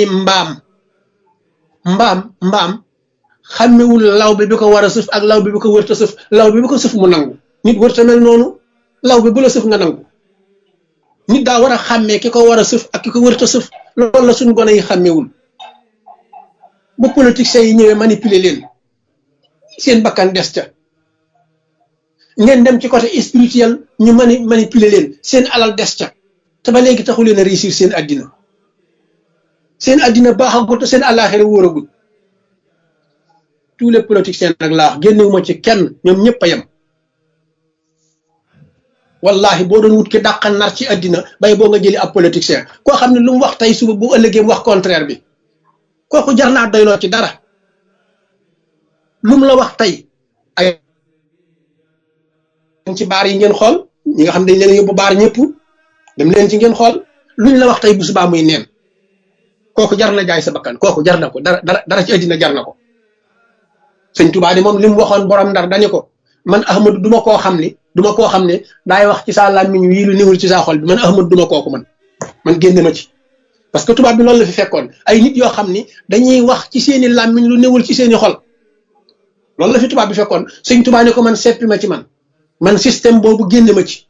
mbaam xàmmewul law bi ko war a sëf ak law bi ko wërta sëf law bi ko sëf mu nangu nit wërta mel noonu law bi bu la sëf nga nangu nit daa war a xàmmee ki ko war a sëf ak ki ko wërta sëf loolu la suñ gone yi xàmmewul bu politiciens yi ñëwee manipuler leen seen bakkan des ca ngeen dem ci côté spirituel ñu manipuler leen seen alal des ca te ba léegi taxu leen a réussir seen addina baaxagul te seen àllaaxira wóoragul tous les politiciens nag laa wax génnewuma ci kenn ñoom ñëpp a yem wallahi boo doon wut ki dàqal nar ci addina bay boo nga jëli ab politicien koo xam ne lu mu wax tey suba bu ëllëgee mu wax contraire bi kooku jar naa doyloo ci dara lu mu la wax tey ay ci baar yi ngeen xool ñi nga xam dañ leen yóbbu baar ñëpp dem leen ci ngeen xool luñ la wax tey bu subaa muy neen kooku jar na jaay sa bakkan kooku jar na ko dara ci addina jar na ko sëñ Tuubaa ni moom li mu waxoon borom Ndar dañu ko man Ahmadu duma koo xam ne daay wax ci saa làmmiñ wii lu niwul ci saa xol bi man Ahmadu duma kooku man génne ma ci parce que tubaab bi loolu la fi fekkoon ay nit yoo xam ni dañuy wax ci seeni làmmiñ lu niwul ci seeni xol loolu la fi tubaab bi fekkoon sëñ Tuubaa ne ko man seppi ma ci man système boobu génne ma ci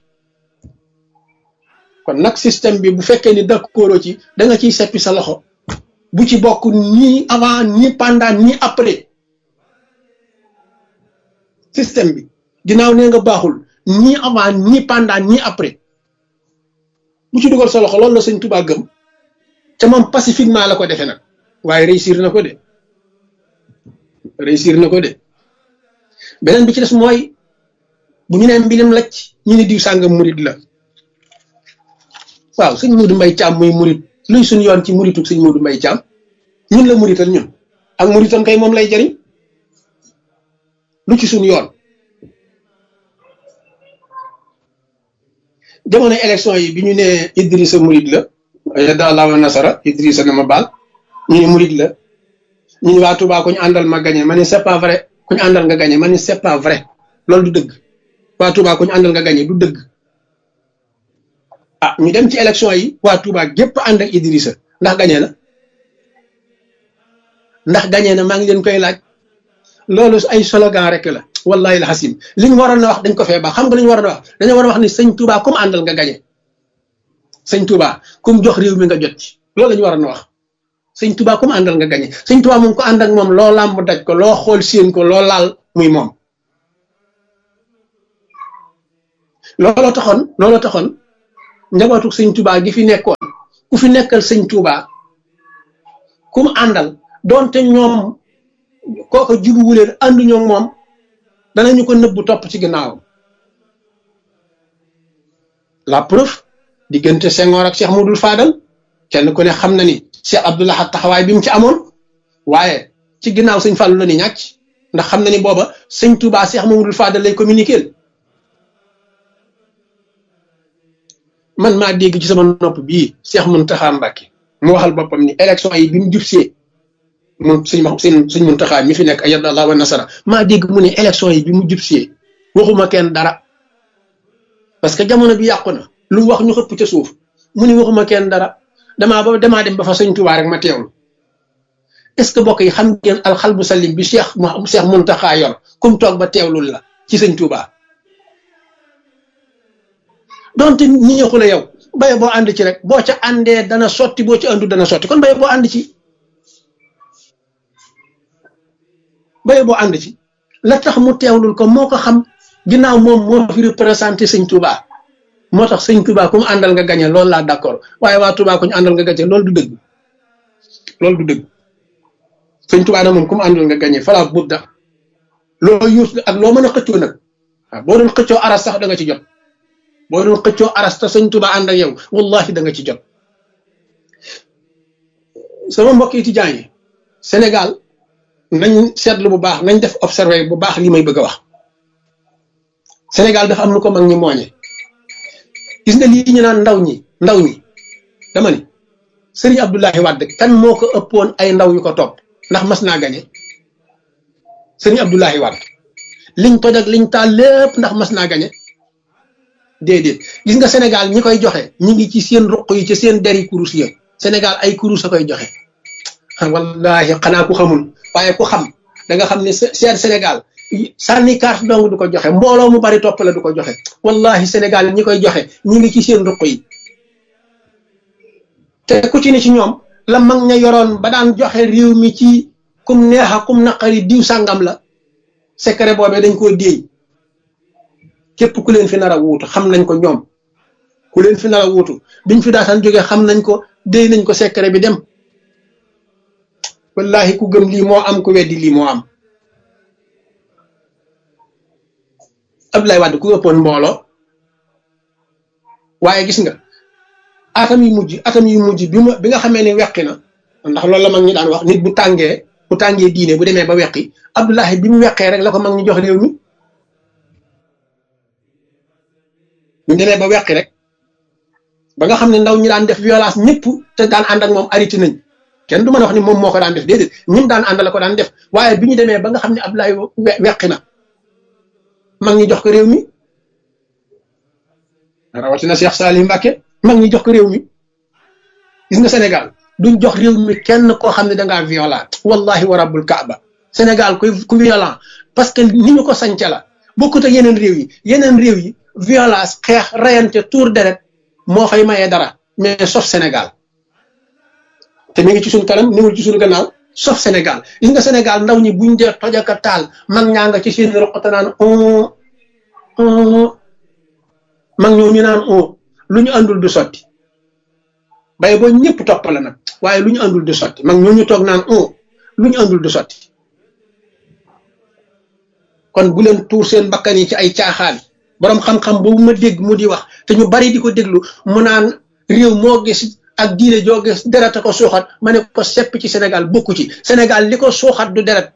kon nag système bi bu fekkee ni d'accord ci da nga ciy seppi sa loxo bu ci bokk ni avant ni pendant ni après système bi ginnaaw nee nga baaxul ni avant ni pendant ni après bu ci dugal sa loxo loolu la sëñ Tuubaa gëm te moom pacifiquement la ko defee nag waaye réussir na ko de beneen bi ci des mooy bu ñu nee mbilim lacc ñu ne diw sàngam murit la waaw sëñ Modou Mbaye Thiam muy murit luy suñu yoon ci murituk sëñ Modou Mbaye Thiam ñun la murital ñun ak muritam kay moom lay jariñ lu ci suñu yoon jamono élection yi bi ñu ne Idrissa murid la yadda Allahu nasara Idrissa na ma baal ñu ne murid la ñu ne waa Touba ku ñu àndal ma gagné ma ne c'est pas vrai ku ñu àndal nga gagné ma ne c'est pas vrai loolu du dëgg waa Touba ku ñu àndal nga gagné du dëgg ah ñu dem ci élection yi waa Touba gépp ànd ak Idrissa ndax gagné na maa ngi leen koy laaj loolu ay slogan rek la wallahi la xasim li ñu waroon a wax dañ ko fee baax xam nga li ñu waroon a wax dañoo war a wax ni sëñ Touba comme àndal nga gañe sëñ Touba comme jox réew mi nga jot ci loolu la ñu waroon a wax sëñ Touba comme àndal nga gañe sëñ Touba moom ko ànd ak moom loo làmb daj ko loo xool séen ko loo laal muy moom looloo taxoon njabootu sëñ Touba gi fi nekkoon ku fi nekkal sëñ Touba ku mu àndal doonte ñoom kooko jubuwu leen ànduñoo moom danañu ko nëbbu topp ci ginnaawam. la preuve diggante Senghor ak Cheikh Modou Fadal kenn ku ne xam na ni Cheikh Abdoul Ahad taxawaay bi mu ci amoon waaye ci ginnaaw sëñ Fallou la ni ñàcc ndax xam na ni booba sëñ Touba Cheikh Modou Fadal lay communiquer. man maa dégg ci sama nopp bii Cheikh Mountakha Mbacké mu waxal boppam ni élection yi bi mu jubsee moom sëñ Mountakha mi fi nekk ayyadallahu wa nasara maa dégg mu ne élection yi bi mu jubsee waxuma kenn dara parce que jamono bi yàqu na lu mu wax ñu xëpp ca suuf mu ni waxuma kenn dara damaa dem ba fa sëñ Touba rek ma teewlu. est-ce que bokk yi xam ngeen alxalbu salim bi Cheikh Mountakha yor kum toog ba teewlul la ci sëñ Touba. donte ñi ñëxu la yow baye boo ànd ci rek boo ca àndee dana sotti boo ci àndu dana sotti kon baye boo ànd ci la tax mu teewlul ko moo ko xam ginnaaw moom moo fi représenté sëñ Touba moo tax sëñ Touba ku mu àndal nga gañe loolu laa d'accord waaye waa Touba ku ñu àndal nga gañe loolu du dëgg sëñ Touba na moom ku mu àndal nga gañe fala budda loo yuus ak loo mën a xëccoo nag waaw boo doon xëccoo aras sax da nga ci jot boo doon xëccoo arasta sëñ Touba ànd ak yow wallahi da nga ci jot. sama mbokk étudiants yi Sénégal nañ seetlu bu baax nañ def observé bu baax li may bëgg a wax. Sénégal dafa am nu ko mag ñi mooñe gis nga lii ñu naan ndaw ñi dama ni Serigne Abdoulaye Wade kan moo ko ëppoon ay ndaw yu ko topp ndax mas naa gañe Serigne Abdoulaye Wade liñ toj ak liñ taal lépp ndax mas naa gañe déedéet gis nga Sénégal ñi koy joxe ñi ngi ci seen ruq yi ci seen deri kurus ya Sénégal ay kurus a koy joxe wallahi xanaa ku xamul waaye ku xam da nga xam ne seet Sénégal sànni carte dong du ko joxe mbooloo mu bari topp la du ko joxe wallahi Sénégal ñi koy joxe ñi ngi ci seen ruq yi te ku ci ne ci ñoom la mag ña yoroon ba daan joxe réew mi ci kum neexa kum naqari diw sàngam la secret boobee dañ koo déey képp ku leen fi nar a wuutu xam nañ ko ñoom ku leen fi nar a wuutu biñ fi daataan jógee xam nañ ko déy nañ ko secret bi dem wallahi ku gëm lii moo am ku weddi lii moo am. Abdoulaye Wade ku ëppoon mbooloo waaye gis nga atam yu mujj bi nga xamee ne weqi na ndax loolu la mag ñi daan wax nit bu tàngee diine bu demee ba weqi Abdoulaye bi mu weqee rek la ko mag ñi jox réew mi. ñu demee ba weqi rek ba nga xam ne ndaw ñi daan def violence ñëpp te daan ànd ak moom arrêté nañ kenn du mën a wax ni moom moo ko daan def déedéet ñim daan àndal ko daan def waaye bi ñu demee ba nga xam ne Abdoulaye weqi na mag ñi jox ko réew mi rawatina Cheikh Salim Mbacké mag ñi jox ko réew mi gis nga Sénégal duñ jox réew mi kenn koo xam ne dangaa violent wallahi wa rabbul kaaba Sénégal ku violent parce que ni ñu ko sañca la bokkut ak yeneen réew yi violence xeex rayante tour deret moo fay mayee dara mais sauf Sénégal te mi ngi ci suñu kanam niwul ci suñu gannaaw sauf Sénégal gis nga Sénégal ndaw ñi buñ dee tojaka taal mag ñaa nga ci seen roqata naan mag ñoo ñu naan lu ñu àndul du sotti bay boo ñëpp topp la nag waaye lu ñu àndul du sotti mag ñoo ñu toog naan lu ñu àndul du sotti kon bu leen tuur seen bakkan yi ci ay caaxaan boroom xam-xam boobu ma dégg mu di wax te ñu bari di ko déglu mu naan réew moo gis ak diine joo gis deret a ko suuxat ma ne ko sepp ci Sénégal bokku ci Sénégal li ko suuxat du deret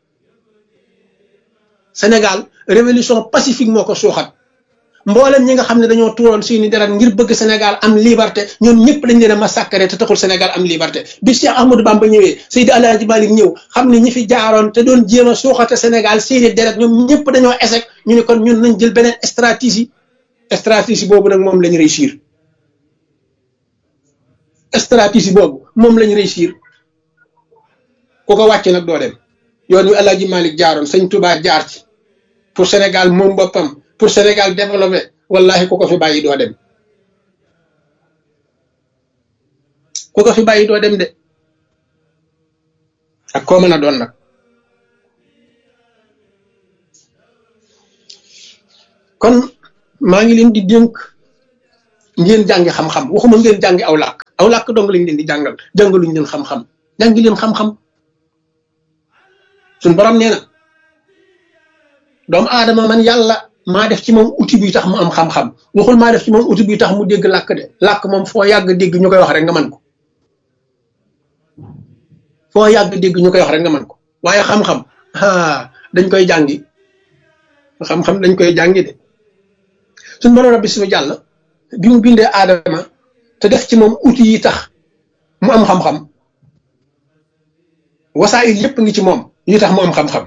Sénégal révolution pacifique moo ko suuxat mboolem ñi nga xam ne dañoo tuuroon seeni deret ngir bëgg Sénégal am liberté ñoom ñëpp dañ leen a massacré te taxul Sénégal am liberté bi Cheikh Ahmadou Bamba ñëwee Seydi Alaaji Malick ñëw xam ne ñi fi jaaroon te doon jéem a suuxate Sénégal seeni deret ñoom ñëpp dañoo échec ñu ne kon ñun nañ jël beneen stratégie boobu nag moom lañ réussir moom lañ réussir ku ko wàcc nag doo dem yoon wi Alaaji Malick jaaroon Sëñ Touba jaar ci pour Sénégal moom boppam pour Sénégal développé wallahi ku ko fi bàyyi doo dem de ak koo mën a doon nag kon maa ngi leen di dénk ngeen jàngi xam-xam waxuma ngeen jàngi aw làkk dong lañ leen di jàngaluñ leen xam-xam jàngi leen xam-xam suñ borom nee na doomu aadama man yàlla maa def ci moom outil bi tax mu am xam-xam waxul maa def ci moom outil bi tax mu dégg làkk de làkk moom foo yàgg dégg ñu koy wax rek nga man ko foo yàgg dégg ñu koy wax rek nga man ko waaye xam-xam dañ koy jàngi xam-xam dañ koy jàngi de suñ borom rabbi suñu jàll bi mu bindee aadama te def ci moom outil yi tax mu am xam-xam wasaayil yépp ngi ci moom yi tax mu am xam-xam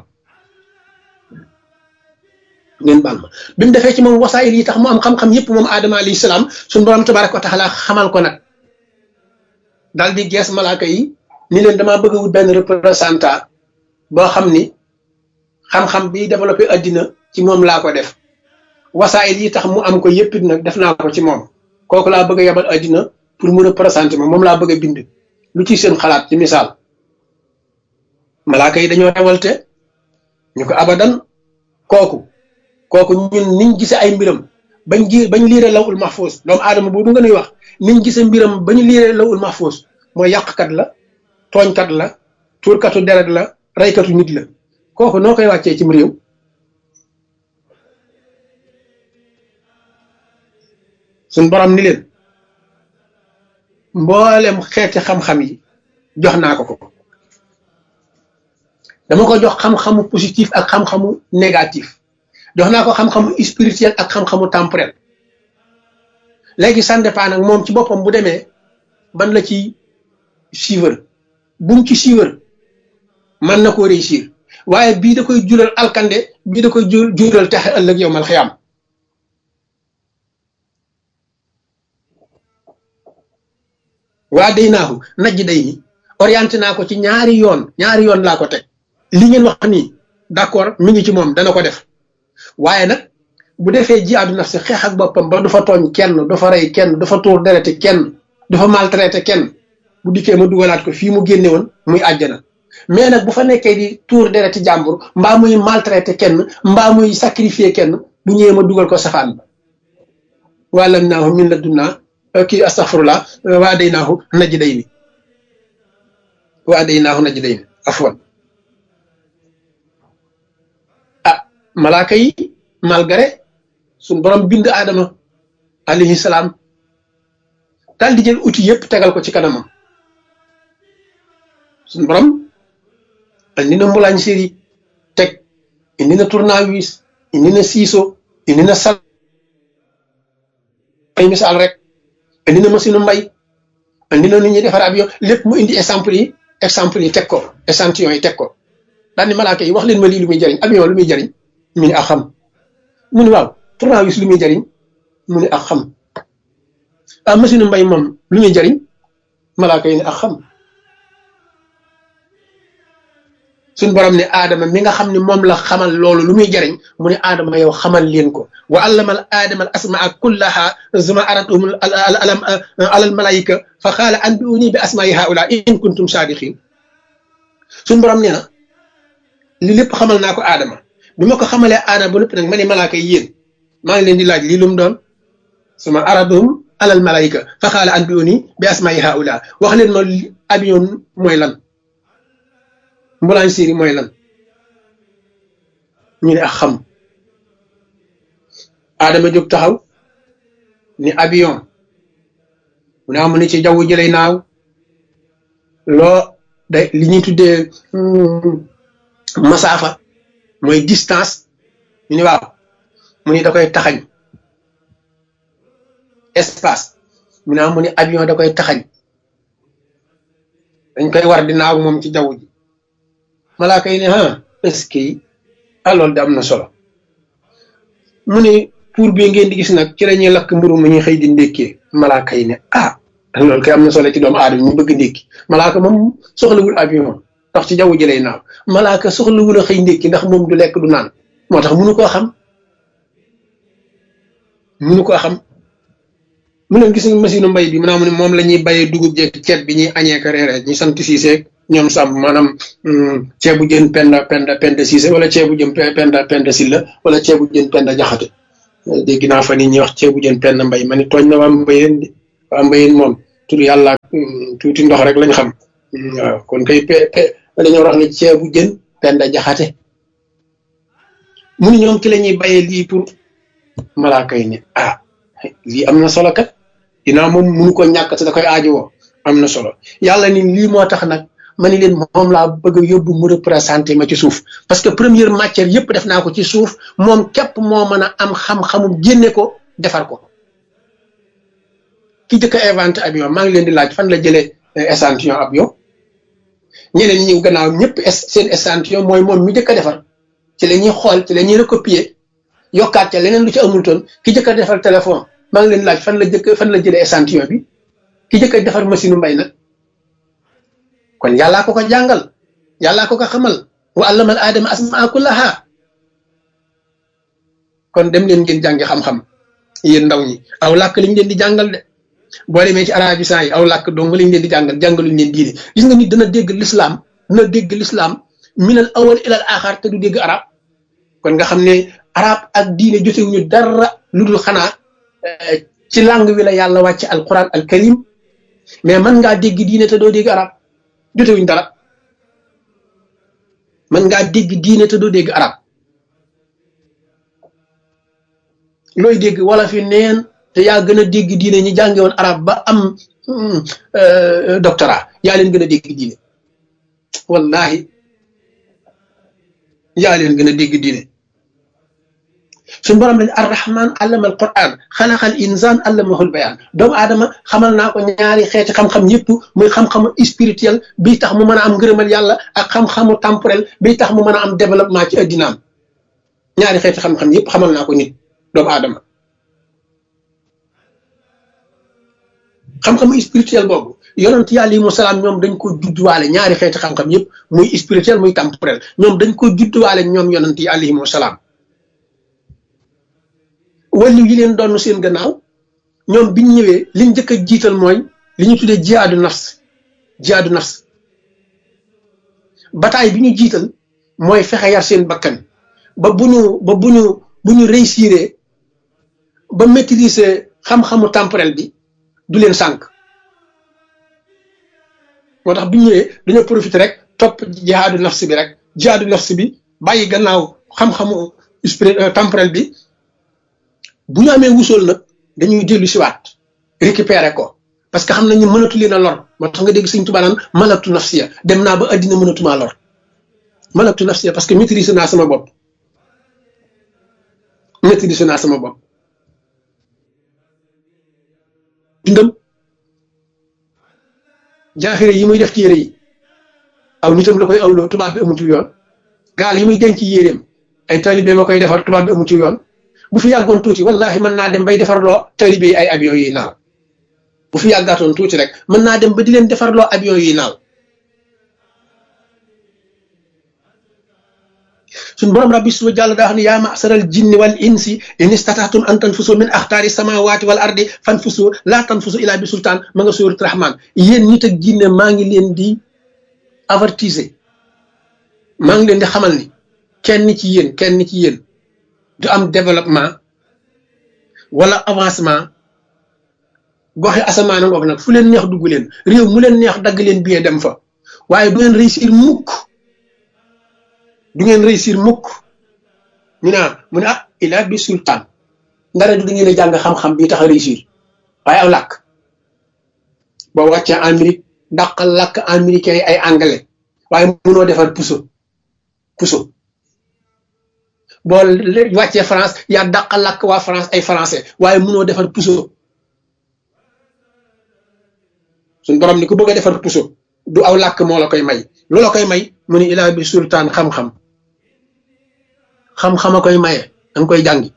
ngeen baal ma bi mu defee ci moom wasaayil yi tax mu am xam-xam yépp moom aadama alayhi salaam suñ borom tabaraka wa taala xamal ko nag daal di gees malaaka yi ni leen damaa bëgg a wut benn représentant boo xam ni xam-xam bi développé addina ci moom laa ko def wasaayil yi tax mu am ko yépp nag def naa ko ci moom kooku laa bëgg a yabal addina pour mu représenter moom laa bëgg a bind lu ci seen xalaat ci misaal malaaka yi dañoo rewalte ñu ko abadan kooku ñun niñ gisee ay mbiram bañ liire lawul mahfuus doomu aadama boobu nga nuy wax niñ gisee mbiram bañu liire lawul mahfuus mooy yàqkat la tooñkat la tuurkatu deret la reykatu nit la kooku noo koy wàccee cim réew suñ borom ni leen mboolem xeeti xam-xam yi jox naa ko dama ko jox xam-xamu positif ak xam-xamu négatif jox naa ko xam-xamu spirituel ak xam-xamu temporel léegi ça dépend nag moom ci boppam bu demee ban la ci suivre bu mu ci suivre mën na koo réussir waaye bii da koy jural alkande bii da koy jural texe ëllëg yow mal xiyaam waa day naaxu najj day ni orienté naa ko ci ñaari yoon laa ko teg li ngeen wax nii d'accord mi ngi ci moom dana ko def waaye nag bu defee jihaadu nafsi xeex ak boppam ba du fa tooñ kenn du fa rey kenn du fa tuur dereti kenn du fa maltraité kenn bu dikkee ma dugalaat ko fii mu génne woon muy àjjana mais nag bu fa nekkee di tuur dereti jàmbur mbaa muy maltraité kenn mbaa muy sacrifier kenn bu ñëwee ma dugal ko safaan ba wàllam naahu min la dunnaa kii astaghfirullah waa day naahu najj day ni afwan malaaka yi malgré suñ borom bind aadama alayhi salaam daal di jël outil yépp tegal ko ci kanamam suñ borom indi na mbulaañ séri teg indi na tournevis indi na siiso indi na sal ay misaal rek indi na machine mbay indi na nit ñi defar avion lépp mu indi exemple yi teg ko échantillon yi teg ko daal ni malaaka yi wax leen ma lii lu muy jëriñ avion lu muy jëriñ mu ne ak xam mu ne waaw tournevis lu muy jëriñ mu ne ak xam machine mbay moom lu muy jëriñ malaaka yi ne ak xam suñ borom ne aadama mi nga xam ne moom la xamal loolu lu muy jëriñ mu ne aadama yow xamal leen ko wa allamal aadama al asmaa kullaha zuma aratum alal malaika fa qaala anbiuni bi asmaai haula in kuntum saadiqin suñ borom nee na li lépp xamal naa ko aadama bi ma ko xamalee aadama ba lépp nag ma ne malaaka yi yéen maa ngi leen di laaj lii lu mu doon suma aratum alal malaika fa qaala anbiuni bi asmaai haula wax leen ma avion mooy lan mbulaan séri mooy lan ñu ne ak xam aadama jóg taxaw ni avion mu ne amu ne ci jaww jëlay naaw loo da li ñuy tuddee masaafa mooy distance ñu ne waaw mu ne da koy taxañ espace mu ne amu ne avion da koy taxañ dañ koy war di naaw moom ci jaww ji malaaka yi ne est-ce que loolu de am na solo mu ne pour bi ngeen di gis nag ci la ñuy lakk mburu mu ñuy xëy di ndékkee malaaka yi ne loolu kay am na solo ci doomu aadama ñu bëgg ndékki malaaka moom soxlawul avion ndax ci jaww ji lay naaw malaaka soxlawul a xëy ndékki ndax moom du lekk du naan moo tax mënu koo xam mu leen gis machine mbay bi maanaam moom la ñuy bayee dugub jeeg ceeb bi ñuy añee ko reeree ñu sant siiseeg ñoom sàmm maanaam ceebu jën penda siise wala ceebu jën penda silla wala ceebu jën penda jaxate dégg naa fa nit ñi wax ceebu jën penda mbay ma ni tooñ na waa mbayeen moom tur yàlla tuuti ndox rek lañ xam waaw kon kay dañoo wax ne ceebu jën Penda Jaxate mu ni ñoom ci la ñuy bayee lii pour malaaka yi ne lii am na solo kat dinaa moom munu ko ñàkk te da koy aajowoo am na solo yàlla ni lii moo tax nag ma ni leen moom laa bëgg a yóbbu mu représenté ma ci suuf parce que première matière yëpp def naa ko ci suuf moom képp moo mën a am xam-xamum génne ko defar ko ki jëkk a inventé avion maa ngi leen di laaj fan la jëlee échantillon avion ñeneen ñi gannaaw ñëpp seen échantillon mooy moom mi jëkk a defar ci la ñuy xool ci la ñuy recopier yokkaat ca leneen lu ci amul toon ki jëkk a defar téléphone maa ngi leen laaj fan la jëlee échantillon bi ki jëkk a defar machine mbay nag kon yàllaa ko ko jàngal yàllaa ko ko xamal wa allamal aadama asmaa kullaha kon dem leen ngeen jàngi xam-xam yéen ndaw ñi aw làkk lañ leen di jàngal de boo demee ci arabisant yi aw làkk dong lañ leen di jàngaluñ leen diine gis nga nit dana dégg l'islam minal awal ilal axar te du dégg arab kon nga xam ne arab ak diine jotewuñu dara lu dul xanaa ci langue wi la yàlla wàcce alquran al karim mais mën ngaa dégg diine te doo dégg arab jotewuñ dara mën ngaa dégg diine te doo dégg arab looy dégg wala fi neen te yaa gën a dégg diine ñi jànge woon arab ba am doctorat yaa leen gën a dégg diine wallahi yaa leen gën a dégg diine suñu borom lañ arrahman allama al quran xalaqal insan allamahul bayan doomu aadama xamal naa ko ñaari xeeti xam-xam yëpp muy xam-xamu spirituel bii tax mu mën a am ngërëmal yàlla ak xam-xamu temporel bii tax mu mën a am développement ci addinaam ñaari xeeti xam-xam yëpp xamal naa ko nit doomu aadama xam-xamu spirituel boobu yonent yi alayhimu salaam ñoom dañ ko judduwaale ñaari xeeti xam-xam yëpp muy spirituel muy temporel ñoom dañ ko judduwaale ñoom yonent yi alayhimu salaam wàllu yi leen doon seen gannaaw ñoom biñ ñëwee liñ njëkk a jiital mooy li ñu tuddee jihaadu nafs bataay bi ñu jiital mooy fexe yar seen bakkan ba bu ñu réussir ba maîtriser xam-xamu temporel bi du leen sànq moo tax bi ñu ñëwee dañoo profité rek topp jihaadu nafs bi rek jihaadu nafs bi bàyyi gannaaw xam-xamu temporel bi bu ñu amee wusool nag dañuy dellu siwaat récupérer ko parce que xam nañu mënatu leen a lor moo tax nga dégg Sëñ Tuubaa naan malaktu nafsiya dem naa ba addina mënatumaa lor malaktu nafsiya parce que maîtriser naa sama bopp dundam jaaxire yi muy def ci yére yi aw nitam la koy awloo tubaab bi amu ci yoon gaal yi muy denc yéreem ay talibé ma koy defar tubaab bi amu ci yoon bu fi yàggoon tuuti wallahi mën naa dem bay defarloo talibé yi ay avion yi naaw bu fi yàggaatoon tuuti rek mën naa dem ba di leen defarloo avion yi naaw suñ borom rabbi su jàll daa wax ne yaa ma'saral jinni wal insi in istata'tum an tanfusu min axtaari samawati wal ardi fanfusu laa tanfusu ila bi sultaan ma nga suurat rahman yéen nit ak jinne maa ngi leen di avertiser maa ngi leen di xamal ni kenn ci yéen du am développement wala avancement goxe asamaan ngoog nag fu leen neex dugg leen réew mu leen neex dagg leen billet dem fa waaye du ngeen réussir mukk ñu ne mu ne ila bi sultaan ndara du ngeen a jàng xam-xam bi tax a réussir waaye aw làkk boo wàccee Amérique dàqal làkk américain yi ay anglais waaye mënoo defar puso boo wàccee France yaa dàqal làkk waa France ay français waaye mënoo defar puso suñ borom ni ku bëgg a defar puso du aw làkk moo la koy may lu la koy may mu ne ila bi sultaan xam-xam a koy maye danga koy jàngi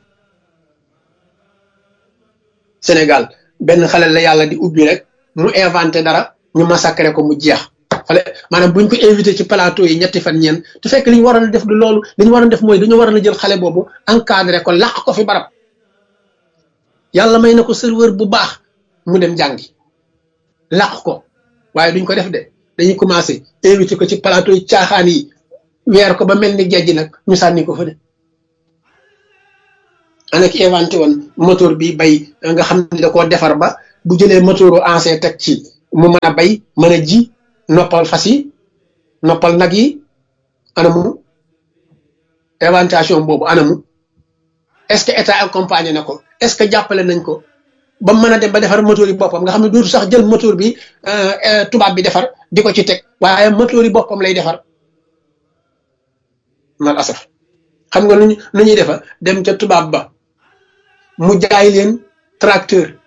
Sénégal benn xale la yàlla di ubbi rek mu inventé dara ñu massacré ko mu jeex xale maanaam buñ ko invité ci plateau yi ñetti fan ñeent te fekk li ñu waroon a def du loolu li ñu waroon a def mooy dañoo waroon a jël xale boobu encadré ko làq ko fi barab yàlla may na ko serveur bu baax mu dem jàngi làq ko waaye duñ ko def de dañuy commencé invité ko ci plateau yi caaxaan yi weer ko ba mel ni gejj nag ñu sànni ko fa de ana ki inventé woon moteur bi bay nga xam ne da koo defar ba bu jëlee moteuru ancien teg ci mu mën a bay mën a ji noppal fas yi noppal nag yi anamu inventation boobu anamu est-ce que état accompagné na ko est-ce que jàppale nañ ko ba mën a dem ba defar moteur yi boppam nga xam ne dootu sax jël moteur bi tubaab bi defar di ko ci teg waaye moteur yi boppam lay defar mal asaf xam nga nu ñuy defar dem ca tubaab ba mu jaay leen tracteur